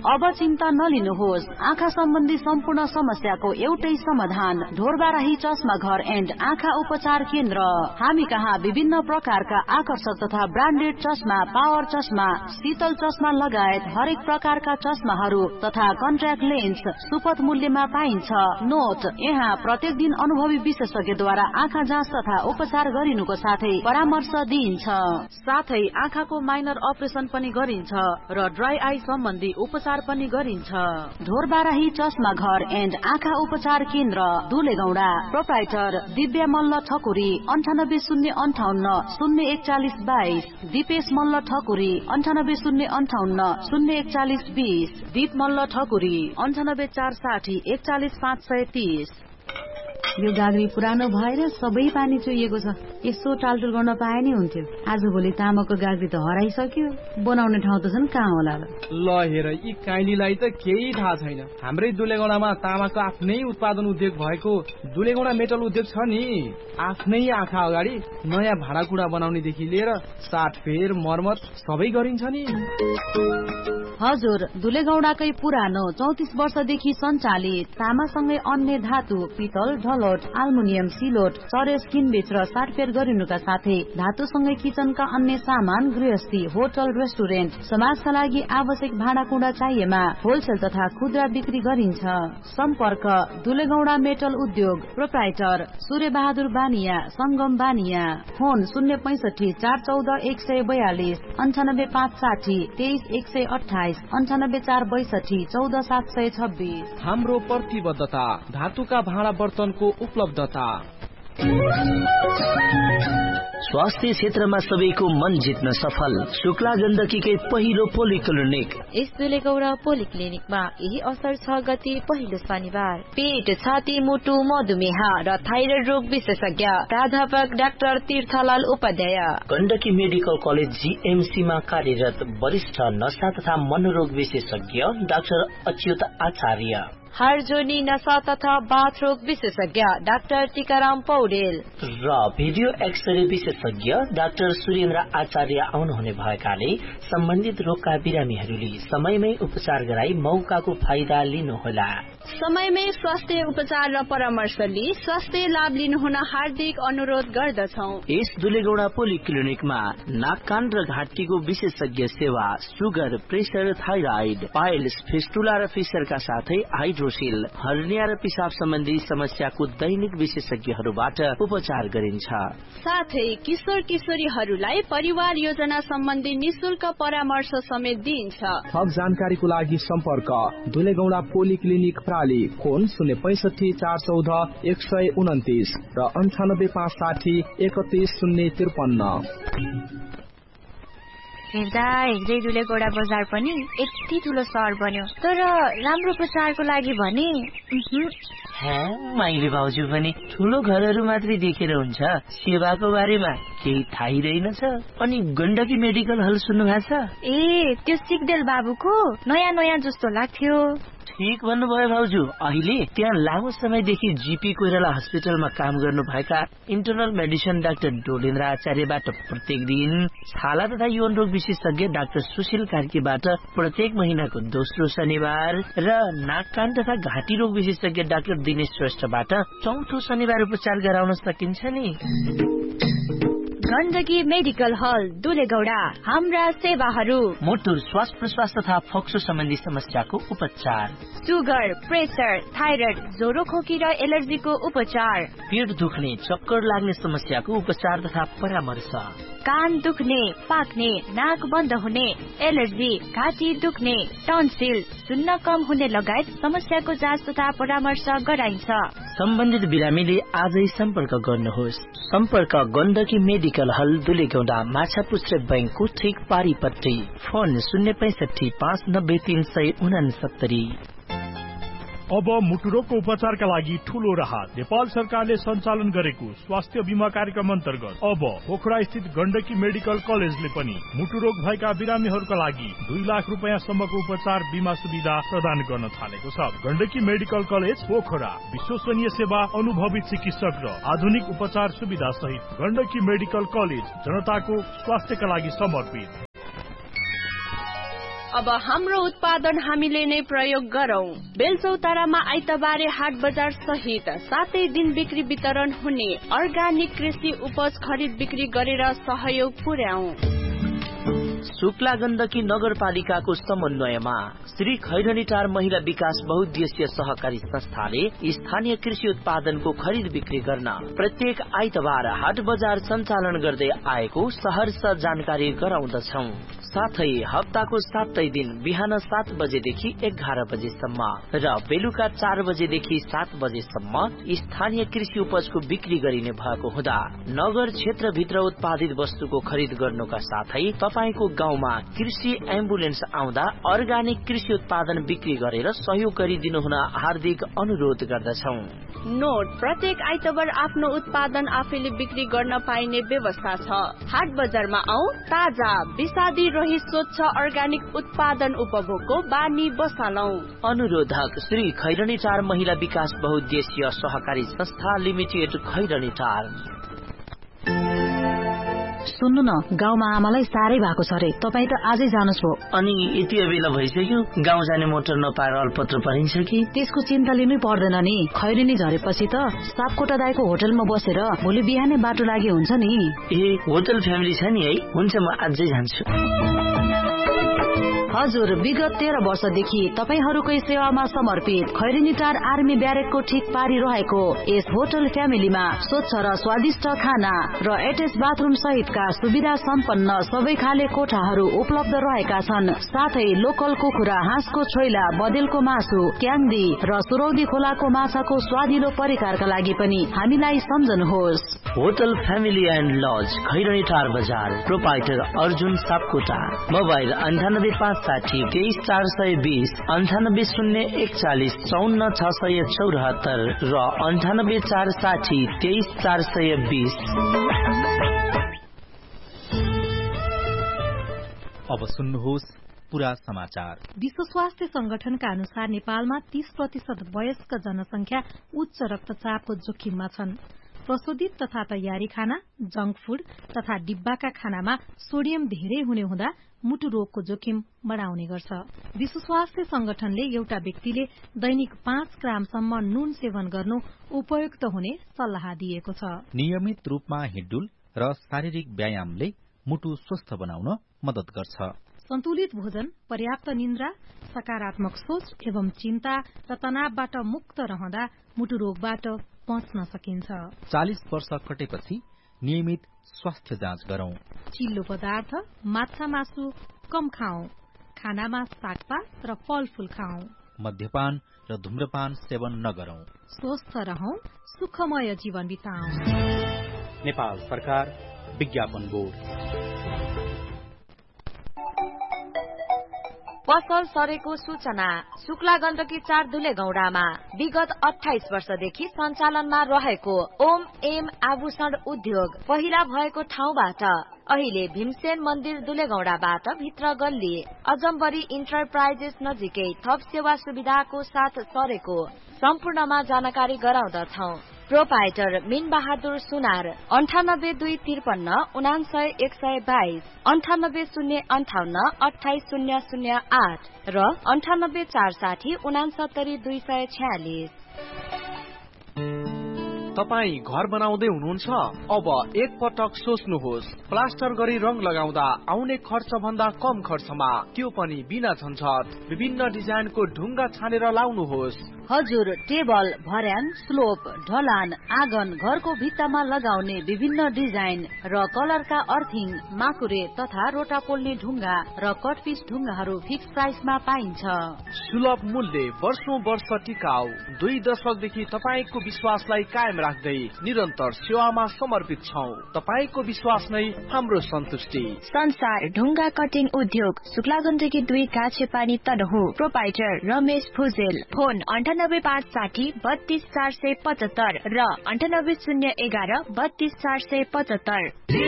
अब चिन्ता नलिनुहोस्, आँखा सम्बन्धी सम्पूर्ण समस्याको एउटै समाधान ढोरबाराही चस्मा घर एन्ड आँखा उपचार केन्द्र। हामी कहाँ विभिन्न प्रकारका आकर्षक तथा ब्रान्डेड चस्मा, पावर चस्मा, शीतल चस्मा लगायत हरेक प्रकारका चस्माहरू तथा कन्ट्याक्ट लेन्स सुपथ मूल्यमा पाइन्छ। नोट, यहाँ प्रत्येक दिन अनुभवी विशेषज्ञद्वारा आँखा जाँच तथा उपचार गरिनुको साथै परामर्श दिइन्छ। साथै आँखाको माइनर अपरेसन पनि गरिन्छ र ड्राई आई सम्बन्धी उपचार पनि गरिन्छ। ढोरबाराही चस्मा घर एन्ड आँखा उपचार केन्द्र, दुलेगौडा। प्रोप्राइटर दिव्या मल्ल ठकुरी, अन्ठानब्बे शून्य अन्ठाउन्न शून्य एकचालिस बाइस। दिपेश मल्ल ठकुरी, अन्ठानब्बे शून्य अन्ठाउन्न शून्य एकचालिस बीस। दीप मल्ल ठकुरी, अन्ठानब्बे चार साठी एकचालिस पाँच सय तीस। यो गाग्री पुरानो भएर सबै पानी चुहिएको छ, यसो टालटुल गर्न पाए नि हुन्थ्यो। आज भोलि तामाको गाग्री त हराइसक्यो, बनाउने ठाउँ त छन् कहाँ होला र। ल हेर, यी काइलीलाई त केही थाहा छैन। हाम्रै दुलेगौडामा तामाको आफ्नै उत्पादन उद्योग भएको दुलेगौडा मेटल उद्योग छ नि। आफ्नै आँखा अगाडि नयाँ भाँडाकुँडा बनाउनेदेखि लिएर साटफेर मर्मत सबै गरिन्छ नि। हजुर, दुलेगौडाकै पुरानो चौतिस वर्षदेखि सञ्चालित तामासँगै अन्य धातु, पितल, ढलोट, आल्मुनियम, सिलोट, चरेस किनबेच र साटफेर गरिनुका साथै धातुसँगै किचनका अन्य सामान, गृहस्थी, होटल, रेस्टुरेन्ट, समाजका लागि आवश्यक भाँडाकुँडा चाहिएमा होलसेल तथा खुद्रा बिक्री गरिन्छ। सम्पर्क दुलेगौडा मेटल उद्योग, प्रोप्राइटर सूर्य बहादुर बानिया, संगम बानिया। फोन शून्य पैंसठी चार चौध एक सय बयालिस, अन्ठानब्बे पाँच साठी तेइस एक सय अठाइस, अन्ठानब्बे चार बैसठी चौध सात सय छब्बीस। हाम्रो प्रतिबद्धता धातुका भाँडा बर्तनको उपलब्धता। स्वास्थ्य क्षेत्रमा सबैको मन जित्न सफल शुक्ला गण्डकीकै पहिलो पोलिक्लिनिक। यस दुलेगौडा पोलिक्लिनिकमा यही असर छ गते पहिलो शनिबार पेट, छाती, मुटु, मधुमेह र थाइरोइड रोग विशेषज्ञ प्राध्यापक doctor तीर्थलाल Upadhyay. Gandaki medical college GMC मा कार्यरत वरिष्ठ नशा तथा मनोरोग विशेषज्ञ डाक्टर अच्युत आचार्य। हार्जोनी नशा तथा बाथरोग विशेषज्ञ डाक्टर टीकाराम पौडेल र भिडियो एक्सरे विशेषज्ञ डाक्टर सुरेन्द्र आचार्य आउनुहुने भएकाले सम्बन्धित रोगका बिरामीहरूले समयमै उपचार गराई मौकाको फाइदा लिनुहोला। समयमै स्वास्थ्य उपचार र परामर्श लिई स्वास्थ्य लाभ लिनुहुन हार्दिक अनुरोध गर्दछौ। यस दुलेगौडा पोलिक्लिनिकमा नाक कान र घाँटीको विशेषज्ञ सेवा, sugar, pressure, thyroid, piles, fistula र फिसरका साथै हाइड्रोसिल, हर्निया र पिसाब सम्बन्धी समस्याको दैनिक विशेषज्ञहरूबाट उपचार गरिन्छ। साथै किशोर किशोरीहरूलाई परिवार योजना सम्बन्धी निशुल्क परामर्श समेत दिइन्छ। थप जानकारीको लागि सम्पर्क दुलेगौडा पोलिक्लिनिक प्राली। फोन शून्य पैंसठी चार चौध एक सय उन्तिस र अन्ठानब्बे पाँच साठी एकतिस शून्य त्रिपन्न। हेर्दा हेर्दै दुलेगौडा बजार पनि यति ठुलो सहर बन्यो, तर राम्रो प्रचारको लागि भने माइली भाउजू पनि ठुलो घरहरू मात्रै देखेर हुन्छ, सेवाको बारेमा केही थाहै रहेनछ। अनि गण्डकी मेडिकल हल सुन्नु भएको छ? ए, त्यो सिक्देल बाबुको नयाँ नयाँ जस्तो लाग्थ्यो। ठीक भन्नुभयो भाउजू। अहिले त्यहाँ लामो समयदेखि जीपी कोइराला हस्पिटलमा काम गर्नु भएका इन्टरनल मेडिसिन डाक्टर डोलेन्द्र आचार्यबाट प्रत्येक दिन, छाला तथा यौन रोग विशेषज्ञ डाक्टर सुशील कार्कीबाट प्रत्येक महिनाको दोस्रो शनिबार र नाक कान तथा घाँटी रोग विशेषज्ञ डाक्टर दिनेश श्रेष्ठबाट चौथो शनिबार उपचार गराउन सकिन्छ नि। गण्डकी मेडिकल हल दुलेगौडा। हाम्रा सेवाहरू: मोटुर, श्वास प्रश्वास तथा फोक्सो सम्बन्धी समस्याको उपचार, सुगर, प्रेसर, थाइरोइड, ज्वरो, खोकी र एलर्जीको उपचार, पेट दुख्ने, चक्कर लाग्ने समस्याको उपचार तथा परामर्श, कान दुख्ने, पाक्ने, नाक बन्द हुने, एलर्जी, घाँटी दुख्ने, टन्सिल, सुन्न कम हुने लगायत समस्याको जाँच तथा परामर्श गराइन्छ। सम्बन्धित बिरामीले आजै सम्पर्क गर्नुहोस्। सम्पर्क गण्डकी मेडिकल हल दुलेगौडा, माछापुच्छ्रे बैंकको ठिक पारिपट्टि। फोन शून्य पैंसठी पाँच नब्बे तीन सय उनासत्तरी। अब मुटुरोगको उपचारका लागि ठूलो राहत। नेपाल सरकारले सञ्चालन गरेको स्वास्थ्य बीमा कार्यक्रम अन्तर्गत अब पोखरा स्थित गण्डकी मेडिकल कलेजले पनि मुटुरोग भएका बिरामीहरूका लागि दुई लाख रुपियाँ सम्मको उपचार बीमा सुविधा प्रदान गर्न थालेको छ। गण्डकी मेडिकल कलेज पोखरा, विश्वसनीय सेवा, अनुभवी चिकित्सक र आधुनिक उपचार सुविधा सहित गण्डकी मेडिकल कलेज जनताको स्वास्थ्यका लागि समर्पित। अब हाम्रो उत्पादन हामीले नै प्रयोग गरौं। बेलचौतारामा आइतबारे हाट बजार सहित सातै दिन बिक्री वितरण हुने अर्गानिक कृषि उपज खरिद बिक्री गरेर सहयोग पुर्याऊ। शुक्ला गण्डकी नगरपालिकाको समन्वयमा श्री खैरनीटार महिला विकास बहुद्देश्य सहकारी संस्थाले स्थानीय कृषि उत्पादनको खरिद बिक्री गर्न प्रत्येक आइतबार हाट बजार सञ्चालन गर्दै आएको सहर्ष जानकारी गराउँदछौ। साथै हप्ताको सातै दिन बिहान सात बजेदेखि एघार बजेसम्म र बेलुका चार बजेदेखि सात बजेसम्म स्थानीय कृषि उपजको बिक्री गरिने भएको हुँदा नगर क्षेत्रभित्र उत्पादित वस्तुको खरिद गर्नुका साथै तपाईको गाउँमा कृषि एम्बुलेन्स आउँदा अर्गानिक कृषि उत्पादन बिक्री गरेर सहयोग गरिदिनु हुन हार्दिक अनुरोध गर्दछौ। नोट, प्रत्येक आइतबार आफ्नो उत्पादन आफैले बिक्री गर्न पाइने व्यवस्था छ। हाट बजारमा आऊ, ताजा विषादी रहित स्वच्छ अर्गानिक उत्पादन उपभोगको बानी बसालौ। अनुरोधक श्री खैरनीटार महिला विकास बहुद्देश्य सहकारी संस्था लिमिटेड खैरनीटार। सुन्नु न, गाउँमा आमालाई साह्रै भएको छ रे, तपाईँ त आजै जानुहोस् भो। अनि यति बेला भइसक्यो, गाउँ जाने मोटर नपाएर अल्पत्र परिन्छ कि? त्यसको चिन्ता लिनै पर्दैन नि। खैरनी झरेपछि त सापकोटा दाइको होटलमा बसेर भोलि बिहानै बाटो लागि हुन्छ नि। ए, होटल फ्यामिली छ नि है? हुन्छ, म आजै जान्छु। हजुर, विगत तेह्र वर्षदेखि तपाईहरूकै सेवामा समर्पित खैरनीटार आर्मी ब्यारेकको ठिक पारी रहेको यस होटल फ्यामिलीमा स्वच्छ र स्वादिष्ट खाना र एटेच बाथरुम सहितका सुविधा सम्पन्न सबै खाले कोठाहरू उपलब्ध रहेका छन्। साथै लोकल कुखुरा, हाँसको छोइला, बदेलको मासु, क्याङ्दी र सुरौदी खोलाको माछाको स्वादिलो परिकारका लागि पनि हामीलाई सम्झनुहोस्। होटल फ्यामिली एन्ड लज, खैरनीटार बजार, प्रोपाइटर अर्जुन सापकोटा। मोबाइल अन्ठानब्बे पाँच साठी तेइस चार सय बीस, अन्ठानब्बे शून्य एकचालिस चौन्न छ सय चौरात्तर र अन्ठानब्बे चार साठी तेइस चार सय बीस। अब सुन्नुहोस् पूरा समाचार। विश्व स्वास्थ्य संगठनका अनुसार नेपालमा तीस प्रतिशत वयस्क जनसंख्या उच्च रक्तचापको जोखिममा छन्। प्रशोधित तथा तयारी खाना, जंक फूड तथा डिब्बाका खानामा सोडियम धेरै हुने हुँदा मुटु रोगको जोखिम बढाउने गर्छ। विश्व स्वास्थ्य संगठनले एउटा व्यक्तिले दैनिक पाँच ग्रामसम्म नुन सेवन गर्नु उपयुक्त हुने सल्लाह दिएको छ। नियमित रूपमा हिँडडुल र शारीरिक व्यायामले मुटु स्वस्थ बनाउन मद्दत गर्छ। सन्तुलित भोजन, पर्याप्त निन्द्रा, सकारात्मक सोच एवं चिन्ता र तनावबाट मुक्त रहँदा मुटु रोगबाट बच्न सकिन्छ। चालीस वर्ष कटेपछि नियमित स्वास्थ्य जाँच गरौं। चिल्लो पदार्थ, माछा मासु कम खाऊ। खानामा सागपात र फलफूल खाऊ। मद्यपान र धूम्रपान सेवन नगरौं। स्वस्थ रहौं, सुखमय जीवन बिताऊ। नेपाल सरकार, विज्ञापन बोर्ड। पसल सरेको सूचना। शुक्ला गण्डकी चार धुलेगौडामा विगत अठाइस वर्षदेखि सञ्चालनमा रहेको ओम एम आभूषण उद्योग पहिला भएको ठाउँबाट अहिले भीमसेन मन्दिर दुलेगौडाबाट भित्र गल्ली अजम्बरी इन्टरप्राइजेस नजिकै थप सेवा सुविधाको साथ सरेको सम्पूर्णमा जानकारी गराउँदछौ। प्रोपाइटर मिन बहादुर सुनार, अन्ठानब्बे दुई त्रिपन्न उनासय एक सय बाइस, अन्ठानब्बे शून्य अन्ठाउन्न अठाइस शून्य शून्य आठ र अन्ठानब्बे चार साठी उनासत्तरी दुई सय छ्यालिस। तपाई घर बनाउँदै हुनुहुन्छ? अब एक पटक सोच्नुहोस्, प्लास्टर गरी रङ लगाउँदा आउने खर्च भन्दा कम खर्चमा, त्यो पनि बिना झन्झट विभिन्न डिजाइनको ढुङ्गा छानेर लाउनुहोस्। हजुर, टेबल, भर्याङ, स्लोप, ढलान, आँगन, घरको भित्तामा लगाउने विभिन्न डिजाइन र कलरका अर्थिङ, माकुरे तथा रोटा पोल्ने ढुङ्गा र कटपिस ढुङ्गाहरू फिक्स प्राइसमा पाइन्छ। सुलभ मूल्य, वर्षौं वर्ष टिकाउ, दुई दशकदेखि तपाईको विश्वासलाई कायम राख्दै निरन्तर सेवामा समर्पित छौं। तपाईको विश्वास नै हाम्रो सन्तुष्टि। संसार ढुङ्गा कटिङ उद्योग, शुक्ला गण्डकी दुई काछेपानी तनहु। प्रोपाइटर रमेश भुजेल। फोन अन्ठानब्बे पाँच साठी बत्तीस चार सय पचहत्तर र अन्ठानब्बे शून्य एघार बत्तीस चार सय पचहत्तर।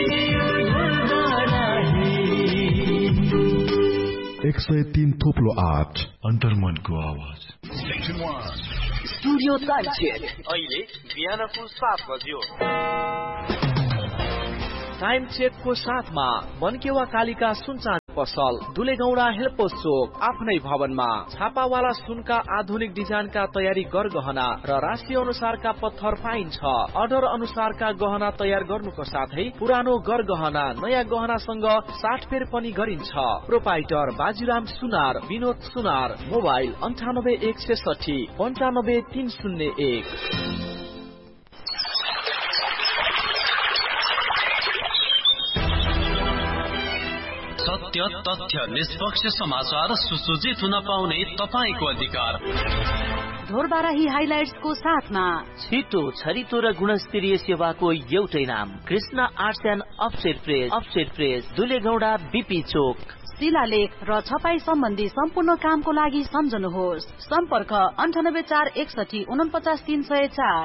एक सय तीन थोप्लो आठ अन्तर्मनको आवाज। स्टुडियो तालचेर अहिले बिहानको सात बज्यो। टाइम चेकको साथमा मनकेवा कालिका सुनचाँदी पसल दुलेगौडा हेल्पोस चोक आफ्नै भवनमा छापावाला सुनका आधुनिक डिजाइनका तयारी गरगहना र राशि अनुसारका पत्थर पाइन्छ। अर्डर अनुसारका गहना तयार गर्नुको साथै पुरानो गरगहना नयाँ गहनासँग साटफेर पनि गरिन्छ। प्रोपाइटर बाजीराम सुनार विनोद सुनार मोबाइल अन्ठानब्बे एक सैसठी पन्चानब्बे तीन शून्य एक। सत्य तथ्य निष्पक्ष समाचार सुसज्जित हुन पाउने तपाईको अधिकार ढोरबाराही हाइलाइट्सको साथमा छिटो छरितो र गुणस्तरीय सेवाको एउटै नाम Krishna arts and upset press upset press दुलेगौडा BP चोक। शिलालेख र छपाई सम्बन्धी सम्पूर्ण कामको लागि सम्झनुहोस्। सम्पर्क अन्ठानब्बे चार एकसठी उनपचास तीन सय चार।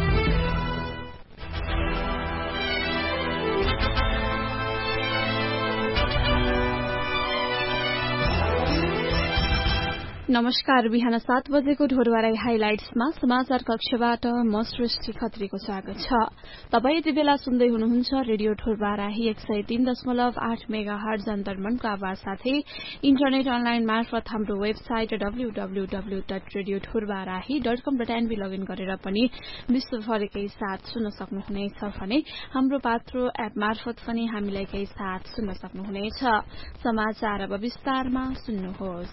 नमस्कार, बिहान सात बजेको ढोरबाराई हाइलाइट्समा समाचार कक्षबाट म सृष्टि खत्रीको स्वागत छ। तपाई यति बेला सुन्दै हुनुहुन्छ रेडियो ढोरबाराही एक सय तीन दशमलव आठ मेगा हर्ज अन्तर्मनको आवाज साथै इन्टरनेट अनलाइन मार्फत हाम्रो website W W W dot radio Dhorbarahi dot कम डट एनबी लगइन गरेर पनि विश्वभरिकै साथ सुन्न सक्नुहुनेछ भने हाम्रो पात्रो एप मार्फत पनि हामीलाई केही साथ सुन्न सक्नुहुनेछ। समाचार अब विस्तारमा सुन्नुहोस्।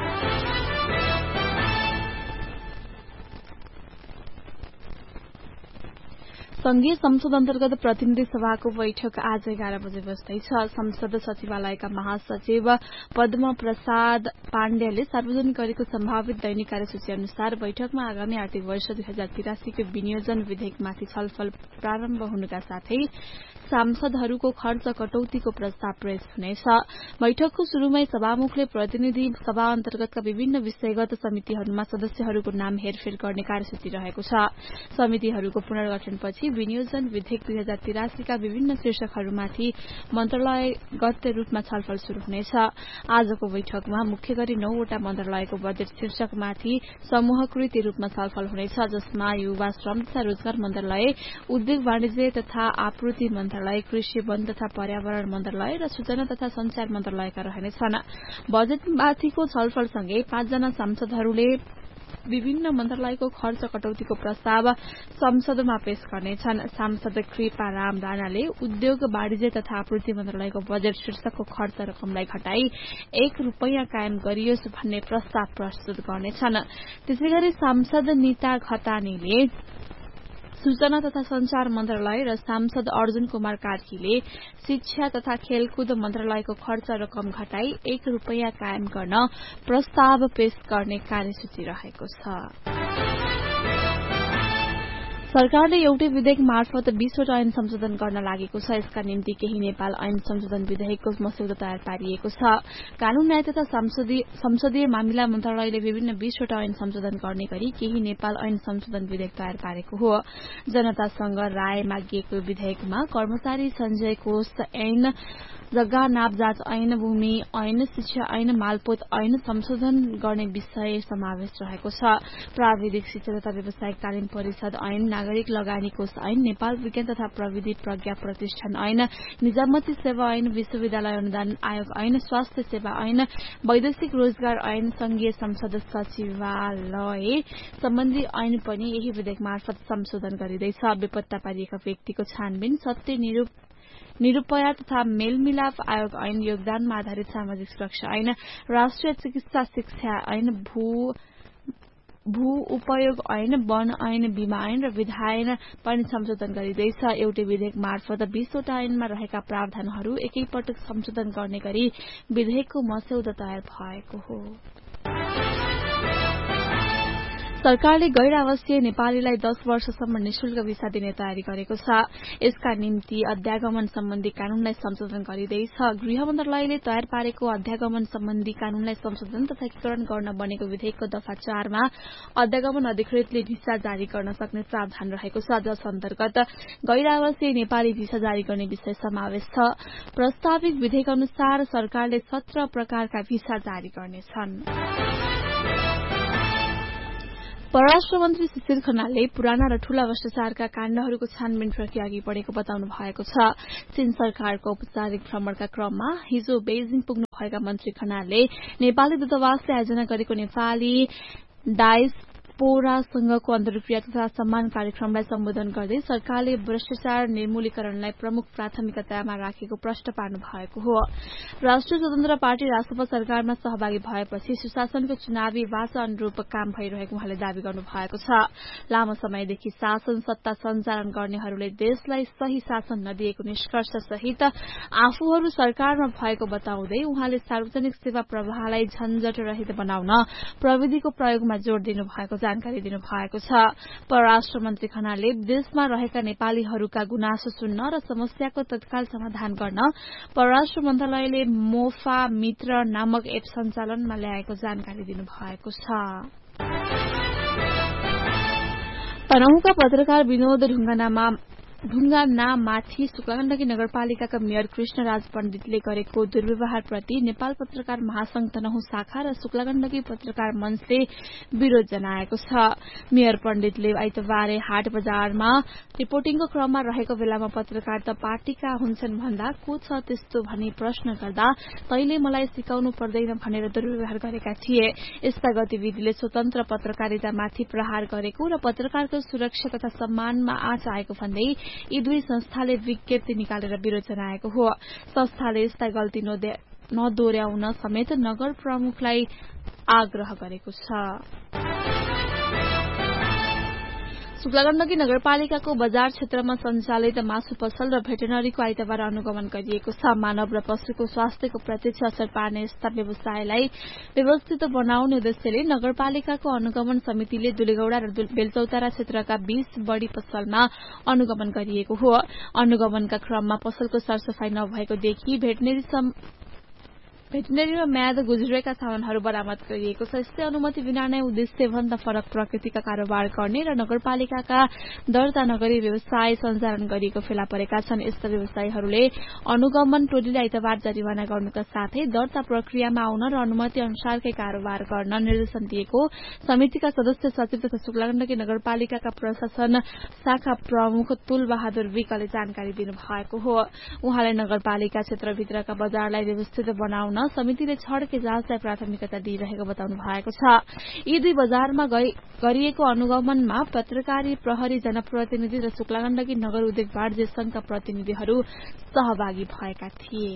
संघीय संसद अन्तर्गत प्रतिनिधि सभाको बैठक आज एघार बजे बस्दैछ। संसद सचिवालयका महासचिव पद्म प्रसाद पाण्डेले सार्वजनिक गरेको सम्भावित दैनिक कार्यसूची अनुसार बैठकमा आगामी आर्थिक वर्ष दुई हजार तिरासीको विनियोजन विधेयकमाथि छलफल प्रारम्भ हुनुका साथै सांसदहरूको खर्च कटौतीको प्रस्ताव पेश हुनेछ। बैठकको शुरूमै सभामुखले प्रतिनिधि सभा अन्तर्गतका विभिन्न विषयगत समितिहरूमा सदस्यहरूको नाम हेरफेर गर्ने कार्यसूची रहेको छ। समितिहरूको पुनर्गठनपछि विनियोजन विधेयक दुई हजार तिरासीका विभिन्न शीर्षकहरूमाथि मन्त्रालयगत रूपमा छलफल शुरू हुनेछ। आजको बैठकमा मुख्य गरी नौवटा मन्त्रालयको बजेट शीर्षकमाथि समूहकृत रूपमा छलफल हुनेछ, जसमा युवा श्रम तथा रोजगार मन्त्रालय, उद्योग वाणिज्य तथा आपूर्ति मन्त्रालय, कृषि वन तथा पर्यावरण मन्त्रालय र सूचना तथा संचार मन्त्रालयका रहनेछन्। बजेटमाथिको छलफलसँगै पाँचजना सांसदहरूले विभिन्न मन्त्रालयको खर्च कटौतीको प्रस्ताव संसदमा पेश गर्नेछन्। सांसद कृपा राम राणाले उद्योग वाणिज्य तथा आपूर्ति मन्त्रालयको बजेट शीर्षकको खर्च रकमलाई घटाई एक रूपैयाँ कायम गरियोस् भन्ने प्रस्ताव प्रस्तुत गर्नेछन्। त्यसैगरी सांसद निता घतानीले सूचना तथा संचार मन्त्रालय र सांसद अर्जुन कुमार कार्कीले शिक्षा तथा खेलकुद मन्त्रालयको खर्च रकम घटाई एक रूपैयाँ कायम गर्न प्रस्ताव पेश गर्ने कार्यसूची रहेको छ। सरकारले एउटै विधेयक मार्फत बीसवटा ऐन संशोधन गर्न लागेको छ। यसका निम्ति केही नेपाल ऐन संशोधन विधेयकको मस्यौदा तयार पारिएको छ। कानून न्याय तथा संसदीय मामिला मन्त्रालयले विभिन्न बीसवटा ऐन संशोधन गर्ने गरी केही नेपाल ऐन संशोधन विधेयक तयार पारेको हो। जनतासँग राय मागिएको विधेयकमा कर्मचारी सञ्चय कोष ऐन, जग्गा नाप जाँच ऐन, भूमि ऐन, शिक्षा ऐन, मालपोत ऐन संशोधन गर्ने विषय समावेश रहेको छ। प्राविधिक शिक्षा तथा व्यावसायिक तालिम परिषद ऐन, नागरिक लगानी कोष ऐन, नेपाल विज्ञान तथा प्रविधि प्रज्ञा प्रतिष्ठान ऐन, निजामती सेवा ऐन, विश्वविद्यालय अनुदान आयोग ऐन, स्वास्थ्य सेवा ऐन, वैदेशिक रोजगार ऐन, संघीय संसद सचिवालय सम्बन्धी ऐन पनि यही विधेयक मार्फत संशोधन गरिँदैछ। बेपत्ता पारिएका व्यक्तिको छानबिन, सत्य निरूप निरूपया तथा मेलमिलाप आयोग ऐन, योगदानमा आधारित सामाजिक सुरक्षा ऐन, राष्ट्रिय चिकित्सा शिक्षा ऐन, भू भू उपयोग ऐन, वन ऐन, बीमा ऐन र विधायन पनि संशोधन गरिँदैछ। एउटै विधेयक मार्फत बीसवटा ऐनमा रहेका प्रावधानहरू एकैपटक संशोधन गर्ने गरी विधेयकको मस्यौदा तयार भएको हो। सरकारले गैर आवासीय नेपालीलाई दस वर्षसम्म निशुल्क भिसा दिने तयारी गरेको छ। यसका निम्ति अध्यागमन सम्बन्धी कानूनलाई संशोधन गरिँदैछ। गृह मन्त्रालयले तयार पारेको अध्यागमन सम्बन्धी कानूनलाई संशोधन तथा एकीकरण गर्न बनेको विधेयकको दफा चारमा अध्यागमन अधिकृतले भिसा जारी गर्न सक्ने प्रावधान रहेको छ, जस अन्तर्गत गैर आवासीय नेपाली भिसा जारी गर्ने विषय समावेश छ। प्रस्तावित विधेयक अनुसार सरकारले सत्र प्रकारका भिसा जारी गर्नेछन्। परराष्ट्र मन्त्री सुशील खनालले पुराना र ठूला भ्रष्टाचारका काण्डहरूको छानबिन प्रक्रिया अघि बढेको बताउनु भएको छ। चीन सरकारको औपचारिक भ्रमणका क्रममा हिजो बेजिङ पुग्नु भएका मन्त्री खनालले नेपाली दूतावासले आयोजना गरेको नेपाली डायस्पोरासँगको अन्तर्क्रिया तथा सम्मान कार्यक्रमलाई सम्बोधन गर्दै सरकारले भ्रष्टाचार निर्मूलीकरणलाई प्रमुख प्राथमिकतामा राखेको प्रश्न पार्नु भएको हो। राष्ट्रिय स्वतन्त्र पार्टी राजसभा सरकारमा सहभागी भएपछि सुशासनको चुनावी वाचा अनुरूप काम भइरहेको उहाँले दावी गर्नु भएको छ। लामो समयदेखि शासन सत्ता सञ्चालन गर्नेहरूले देशलाई सही शासन नदिएको निष्कर्ष सहित आफूहरू सरकारमा भएको बताउँदै उहाँले सार्वजनिक सेवा प्रवाहलाई झन्झट रहित बनाउन प्रविधिको प्रयोगमा जोड़ दिनु भएको जानकारी दिनु भएको छ। परराष्ट्र मन्त्री खनालले विदेशमा रहेका नेपालीहरूका गुनासो सुन्न र समस्याको तत्काल समाधान गर्न परराष्ट्र मन्त्रालयले मोफा मित्र नामक एप सञ्चालनमा ल्याएको जानकारी दिनु भएको छ। तनहुँका पत्रकार विनोद ढुङ्गानामा ढुङ्गानामाथि शुक्लागण्डकी नगरपालिकाका मेयर कृष्णराज पण्डितले गरेको दुर्व्यवहारप्रति नेपाल पत्रकार महासंघ तनहुँ शाखा र शुक्लागण्डकी पत्रकार मञ्चले विरोध जनाएको छ। मेयर पण्डितले आइतबारे हाट बजारमा रिपोर्टिङको क्रममा रहेको बेलामा पत्रकार त पार्टीका हुन्छन् भन्दा को छ त्यस्तो भनी प्रश्न गर्दा तैले मलाई सिकाउनु पर्दैन भनेर दुर्व्यवहार गरेका थिए। यस्ता गतिविधिले स्वतन्त्र पत्रकारितामाथि प्रहार गरेको र पत्रकारको सुरक्षा तथा सम्मानमा आँच आएको भन्दै यी दुई संस्थाले विज्ञप्ति निकालेर विरोध जनाएको हो। संस्थाले यस्ता गल्ती नदोर्याउन समेत नगर प्रमुखलाई आग्रह गरेको छ। शुक्लागण्डकी नगरपालिकाको बजार क्षेत्रमा सञ्चालित मासु पसल र भेटनरीको आइतबार अनुगमन गरिएको छ। मानव र पशुको स्वास्थ्यको प्रत्यक्ष असर पार्ने यस्ता व्यवसायलाई व्यवस्थित बनाउने उद्देश्यले नगरपालिकाको अनुगमन समितिले दुलेगौड़ा र बेलचौतारा क्षेत्रका बीस बढ़ी पसलमा अनुगमन गरिएको हो। अनुगमनका क्रममा पसलको सरसफाई नभएको देखि भेटनरी भेटनरीमा म्याद गुज्रेका सामानहरू बरामद गरिएको छ। यस्तै अनुमति बिना नै उद्देश्यभन्दा फरक प्रकृतिका कारोबार गर्ने र नगरपालिकाका दर्ता नगरी व्यवसाय सञ्चालन गरिएको फेला परेका छन्। यस्ता व्यवसायीहरूले अनुगमन टोलीले आइतबार जरिवाना गर्नुका साथै दर्ता प्रक्रियामा आउन र अनुमति अनुसारकै कारोबार गर्न निर्देशन दिएको समितिका सदस्य सचिव तथा शुक्लागण्डकी नगरपालिकाका प्रशासन शाखा प्रमुख तुल बहादुर विकले जानकारी दिनुभएको हो। उहाँले नगरपालिका क्षेत्रभित्रका बजारलाई व्यवस्थित बनाउन समितिले छड्के जाँचलाई प्राथमिकता दिइरहेको बताउनु भएको छ। यी दुई बजारमा गरिएको अनुगमनमा पत्रकारी, प्रहरी, जनप्रतिनिधि र शुक्लागण्डकी नगर उद्योग वाणिज्य संघका प्रतिनिधिहरू सहभागी भएका थिए।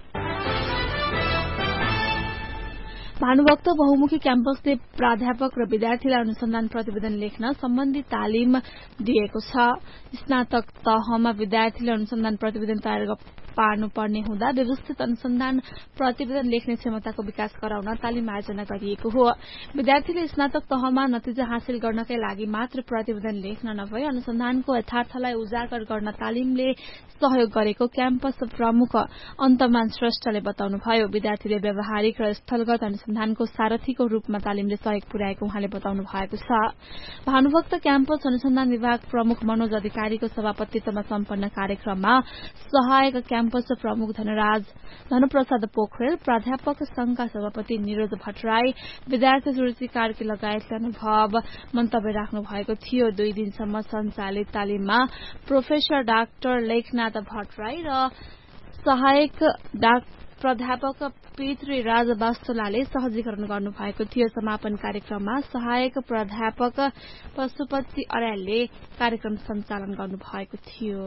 भानुभक्त बहुमुखी क्याम्पसले प्राध्यापक र विद्यार्थीलाई अनुसन्धान प्रतिवेदन लेख्न सम्बन्धी तालिम दिएको छ। स्नातक तहमा विद्यार्थीले अनुसन्धान प्रतिवेदन तयार पार्नुपर्ने हुँदा व्यवस्थित अनुसन्धान प्रतिवेदन लेख्ने क्षमताको विकास गराउन तालिम आयोजना गरिएको हो। विद्यार्थीले स्नातक तहमा नतिजा हासिल गर्नकै लागि मात्र प्रतिवेदन लेख्न नभई अनुसन्धानको यथार्थलाई उजागर गर्न तालिमले सहयोग गरेको क्याम्पस प्रमुख अन्तमान श्रेष्ठले बताउनुभयो। विद्यार्थीले व्यावहारिक र स्थलगत अनुसन्धानको सारथीको रूपमा तालिमले सहयोग पुर्याएको उहाँले बताउनु भएको छ। भानुभक्त क्याम्पस अनुसन्धान विभाग प्रमुख मनोज अधिकारीको सभापतित्वमा सम्पन्न कार्यक्रममा सहायक क्याम्पस प्रमुख धनराज धनप्रसाद पोखरेल, प्राध्यापक संघका सभापति निरोज भट्टराई, विद्यार्थी सुरुचि कार्की लगायतले अनुभव मन्तव्य राख्नु भएको थियो। दुई दिनसम्म सञ्चालित तालिममा प्रोफेसर डाक्टर लेखनाथ भट्टराई र सहायक प्राध्यापक पृथ्वीराज वास्तुलाले सहजीकरण गर्नुभएको थियो। समापन कार्यक्रममा सहायक प्राध्यापक पशुपति अर्यालले कार्यक्रम सञ्चालन गर्नुभएको थियो।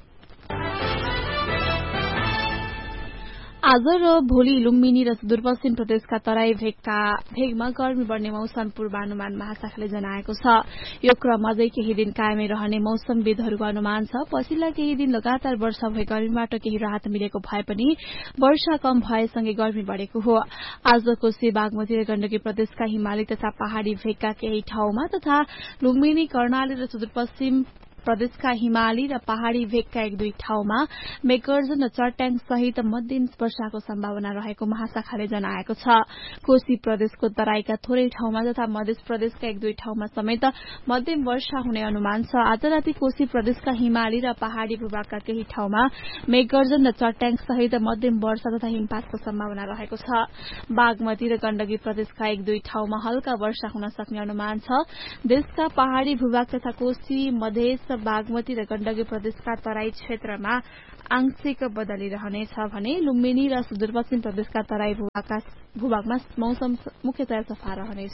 आज र भोलि लुम्बिनी र सुदूरपश्चिम प्रदेशका तराई भेगका भेगमा गर्मी बढ़ने मौसम पूर्वानुमान महाशाखाले जनाएको छ। यो क्रम अझै केही दिन कायमै रहने मौसमविदहरूको अनुमान छ। पछिल्ला केही दिन लगातार वर्षा भए गर्मीबाट केही राहत मिलेको भए पनि वर्षा कम भएसँगै गर्मी बढ़ेको हो। आज कोशी, बागमती र गण्डकी प्रदेशका हिमाली तथा पहाड़ी भेगका केही ठाउँमा तथा लुम्बिनी, कर्णाली र सुदूरपश्चिम प्रदेशका हिमाली र पहाड़ी भेगका एक दुई ठाउँमा मेघगर्जन र चट्याङ सहित मध्यम वर्षाको सम्भावना रहेको महाशाखाले जनाएको छ। कोशी प्रदेशको तराईका थोरै ठाउँमा तथा मध्य प्रदेशका एक दुई ठाउँमा समेत मध्यम वर्षा हुने अनुमान छ। आज राति कोशी प्रदेशका हिमाली र पहाड़ी भूभागका केही ठाउँमा मेघगर्जन र चट्याङ सहित मध्यम वर्षा तथा हिमपातको सम्भावना रहेको छ। बागमती र गण्डकी प्रदेशका एक दुई ठाउँमा हल्का वर्षा हुन सक्ने अनुमान छ। देशका पहाड़ी भूभाग तथा कोशी मधेस बागमती र गण्डकी प्रदेशका तराई क्षेत्रमा आंशिक बदली रहनेछ भने लुम्बिनी र सुदूरपश्चिम प्रदेशका तराई भूभागमा मौसम मुख्यतया सफा रहनेछ।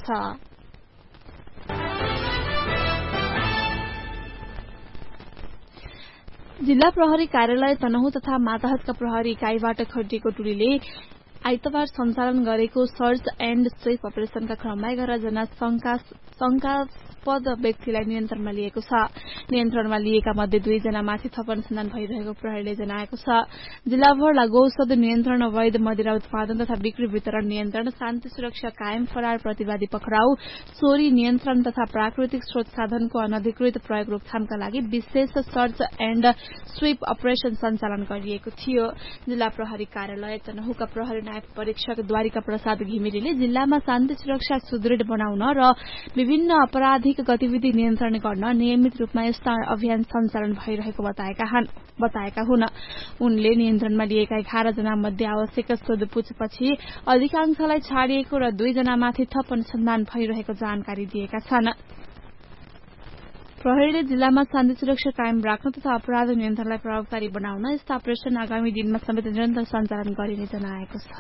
जिल्ला प्रहरी कार्यालय तनहुँ तथा माताहतका प्रहरी इकाईबाट खटिएको टोलीले आइतबार सञ्चालन गरेको सर्च एण्ड स्वीप अपरेशनका क्रममा एघार जना शंकास्पद व्यक्तिलाई नियन्त्रणमा लिएको छ। नियन्त्रणमा लिएका मध्ये दुईजनामाथि थप अनुसन्धान भइरहेको प्रहरीले जनाएको छ। जिल्लाभर लागू औषध नियन्त्रण, अवैध मदिरा उत्पादन तथा बिक्री वितरण नियन्त्रण, शान्ति सुरक्षा कायम, फरार प्रतिवादी पक्राउ, चोरी नियन्त्रण तथा प्राकृतिक स्रोत साधनको अनधिकृत प्रयोग रोकथामका लागि विशेष सर्च एण्ड स्वीप अपरेशन सञ्चालन गरिएको थियो। जिल्ला प्रहरी कार्यालय तनहुँका प्रहरी नायब परीक्षक द्वारिका प्रसाद घिमिरेले जिल्लामा शान्ति सुरक्षा सुदृढ़ बनाउन र विभिन्न आपराधिक गतिविधि नियन्त्रण गर्न नियमित रूपमा यस्ता अभियान सञ्चालन भइरहेको बताएका हुन्। उनले नियन्त्रणमा लिएका एघार जना मध्ये आवश्यक सोधपूछपछि अधिकांशलाई छाडिएको र दुईजनामाथि थप अनुसन्धान भइरहेको जानकारी दिएका छन्। प्रहरीले जिल्लामा शान्ति सुरक्षा कायम राख्न तथा अपराध नियन्त्रणलाई प्रभावकारी बनाउन यस्ता अपरेशन आगामी दिनमा समेत निरन्तर सञ्चालन गरिने जनाएको छ।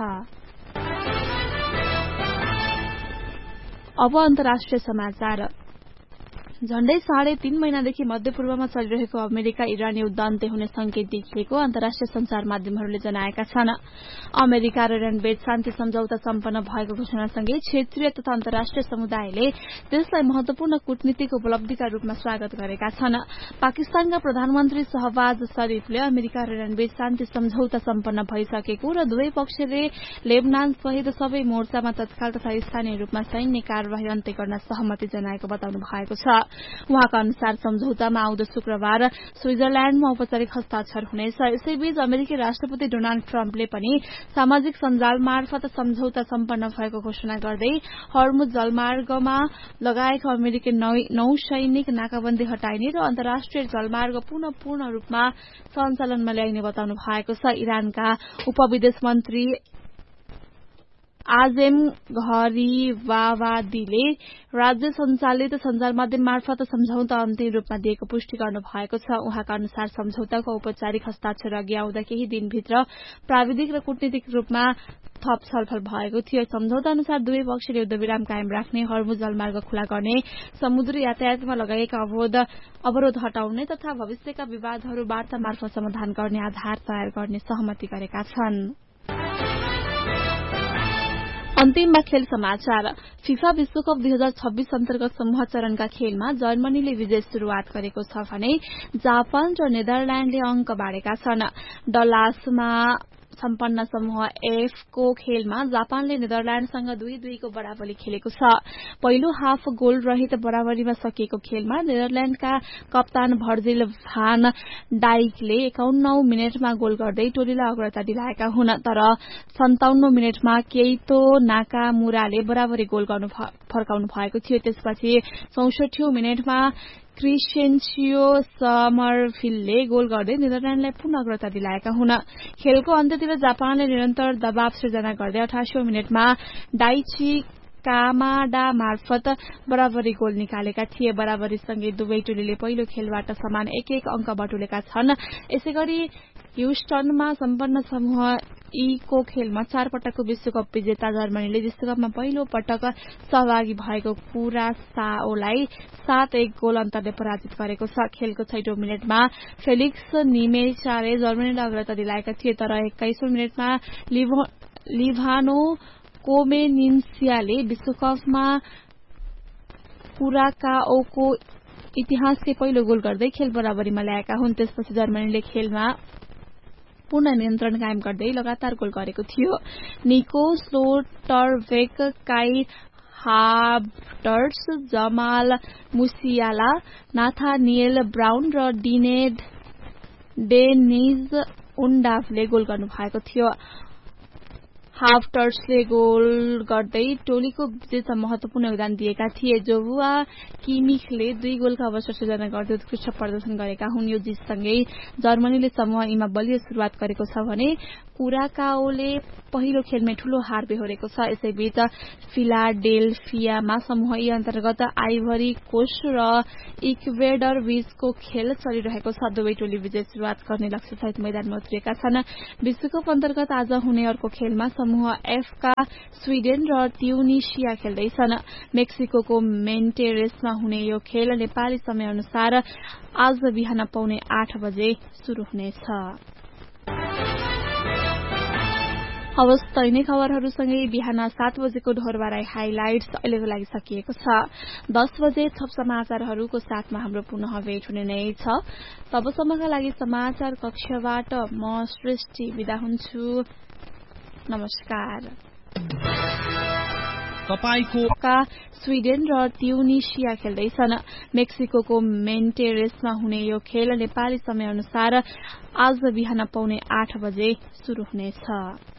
अब अन्तर्राष्ट्रिय समाचार। झण्डै साढे तीन महिनादेखि मध्यपूर्वमा चलिरहेको अमेरिका इरान युद्ध अन्त्य हुने संकेत देखिएको अन्तर्राष्ट्रिय संचार माध्यमहरूले जनाएका छन्। अमेरिका र इरान बीच शान्ति सम्झौता सम्पन्न भएको घोषणासँगै क्षेत्रीय तथा अन्तर्राष्ट्रिय समुदायले त्यसलाई महत्वपूर्ण कूटनीतिक उपलब्धिका रूपमा स्वागत गरेका छन्। पाकिस्तानका प्रधानमन्त्री शहबाज शरीफले अमेरिका र इरान बीच शान्ति सम्झौता सम्पन्न भइसकेको र दुवै पक्षले लेबनान सहित सबै मोर्चामा तत्काल तथा स्थानीय रूपमा सैन्य कार्यवाही अन्त्य गर्न सहमति जनाएको बताउनु भएको छ। उहाँका अनुसार सम्झौतामा आउँदो शुक्रबार स्विजरल्याण्डमा औपचारिक हस्ताक्षर हुनेछ। यसैबीच अमेरिकी राष्ट्रपति डोनाल्ड ट्रम्पले पनि सामाजिक सञ्जाल मार्फत सम्झौता सम्पन्न भएको घोषणा गर्दै हर्मुज जलमार्गमा लगाएका अमेरिकी नौसैनिक नाकाबन्दी हटाइने र अन्तर्राष्ट्रिय जलमार्ग पुनः पूर्ण रूपमा सञ्चालनमा ल्याइने बताउनु भएको छ। इरानका उपविदेश मन्त्री आजेम घरिवावादीले राज्य सञ्चालित सञ्चार माध्यम मार्फत सम्झौता अन्तिम रूपमा दिएको पुष्टि गर्नु भएको छ। उहाँका अनुसार सम्झौताको औपचारिक हस्ताक्षर अघि आउँदा केही दिनभित्र प्राविधिक र कूटनीतिक रूपमा थप छलफल भएको थियो। सम्झौता अनुसार दुवै पक्षले युद्धविराम कायम राख्ने, हर्मुज जलमार्ग खुला गर्ने, समुद्री यातायातमा लगाइएका अवरोध हटाउने तथा भविष्यका विवादहरू वार्ता मार्फत समाधान गर्ने आधार तयार गर्ने सहमति गरेका छन्। अन्तिममा खेल समाचार। फिफा विश्वकप दुई हजार छब्बीस अन्तर्गत समूह चरणका खेलमा जर्मनीले विजय शुरूआत गरेको छ भने जापान र नेदरल्याण्डले अंक बाँडेका छन्। डलासमा सम्पन्न समूह एफ को खेलमा जापानले नेदरल्याण्डसँग दुई दुईको बराबरी खेलेको छ। पहिलो हाफ गोल रहित बराबरीमा सकिएको खेलमा नेदरल्याण्डका कप्तान भर्जिल भान डाइकले एकाउन्नौ मिनटमा गोल गर्दै टोलीलाई अग्रता दिलाएका हुन्, तर सन्ताउन्न मिनटमा केइतो नाकामुराले बराबरी गोल गर्नु फर्काउनु भएको थियो। त्यसपछि चौसठीऔं मिनटमा क्रिसेन्सियो समरफिल्डले गोल गर्दै नेदरल्याण्डलाई पुनः अग्रता दिलाएका हुन्। खेलको अन्त्यतिर जापानले निरन्तर दबाव सृजना गर्दै अठासीऔं मिनटमा डाइची कामाडा मार्फत बराबरी गोल निकालेका थिए। बराबरीसँगै दुवै टोलीले पहिलो खेलबाट समान एक एक अंक बटुलेका छन्। यसैगरी ह्युस्टनमा सम्पन्न समूह ई को खेलमा चार पटकको विश्वकप विजेता जर्मनीले विश्वकपमा पहिलो पटक सहभागी भएको कुरासाओलाई सात एक गोल अन्तरले पराजित गरेको छ। खेलको छैटौं मिनटमा फेलिक्स निमेचाले जर्मनीलाई अग्रता दिलाएका थिए, तर एक्काइसौं मिनटमा लिभानो कोमेनिन्सियाले विश्वकपमा कुराकाओको इतिहासकै पहिलो गोल गर्दै खेल बराबरीमा ल्याएका हुन्। त्यसपछि जर्मनीले खेलमा पूर्ण नियन्त्रण कायम गर्दै लगातार गोल गरेको थियो। निको स्लोटरबेक, काई हार्टर्स, जमाल मुसियाला, नाथानिएल ब्राउन र डिनेड डेनिज उन्डाफले गोल गर्नु भएको थियो। हाफ्टर्सले गोल गर्दै टोलीको विजयमा महत्वपूर्ण योगदान दिएका थिए। जोबुआ किमिखले दुई गोलका अवसर सृजना गर्दै उत्कृष्ट प्रदर्शन गरेका हुन्। यो जितसँगै जर्मनीले समूह ईमा बलियो शुरूआत गरेको छ भने कुराकाओले पहिलो खेलमै ठूलो हार बेहोरेको छ। यसैबीच फिलाडेल्फियामा समूह ई अन्तर्गत आइभरी कोस्ट र इक्वेडर बीचको खेल चलिरहेको छ। दुवै टोली विजय शुरूआत गर्ने लक्ष्यसहित मैदानमा उत्रिएका छन्। विश्वकप अन्तर्गत आज हुने अर्को खेलमा समूह एफ का स्वीडेन र ट्युनिसिया खेल्दैछन्। मेक्सिको मेन्टेरेसमा हुने यो खेल नेपाली समय अनुसार आज बिहान पौने आठ बजे शुरू हुनेछ। हवस् तैनै खबरहरूसँगै बिहान सात बजेको ढोरबाराई हाइलाइट्स अहिलेको लागि सकिएको छ। दस बजे थप समाचारहरूको साथमा हाम्रो पुनः भेट हुने नै छ। तबसम्मका लागि समाचार कक्षबाट म सृष्टि बिदा हुन्छु। नमस्कार। तपाईको स्वीडेन र ट्युनिसिया खेल्दैछन्। मेक्सिको मेन्टेरेसमा हुने यो खेल नेपाली समय अनुसार आज बिहान पौने आठ बजे शुरू हुनेछ।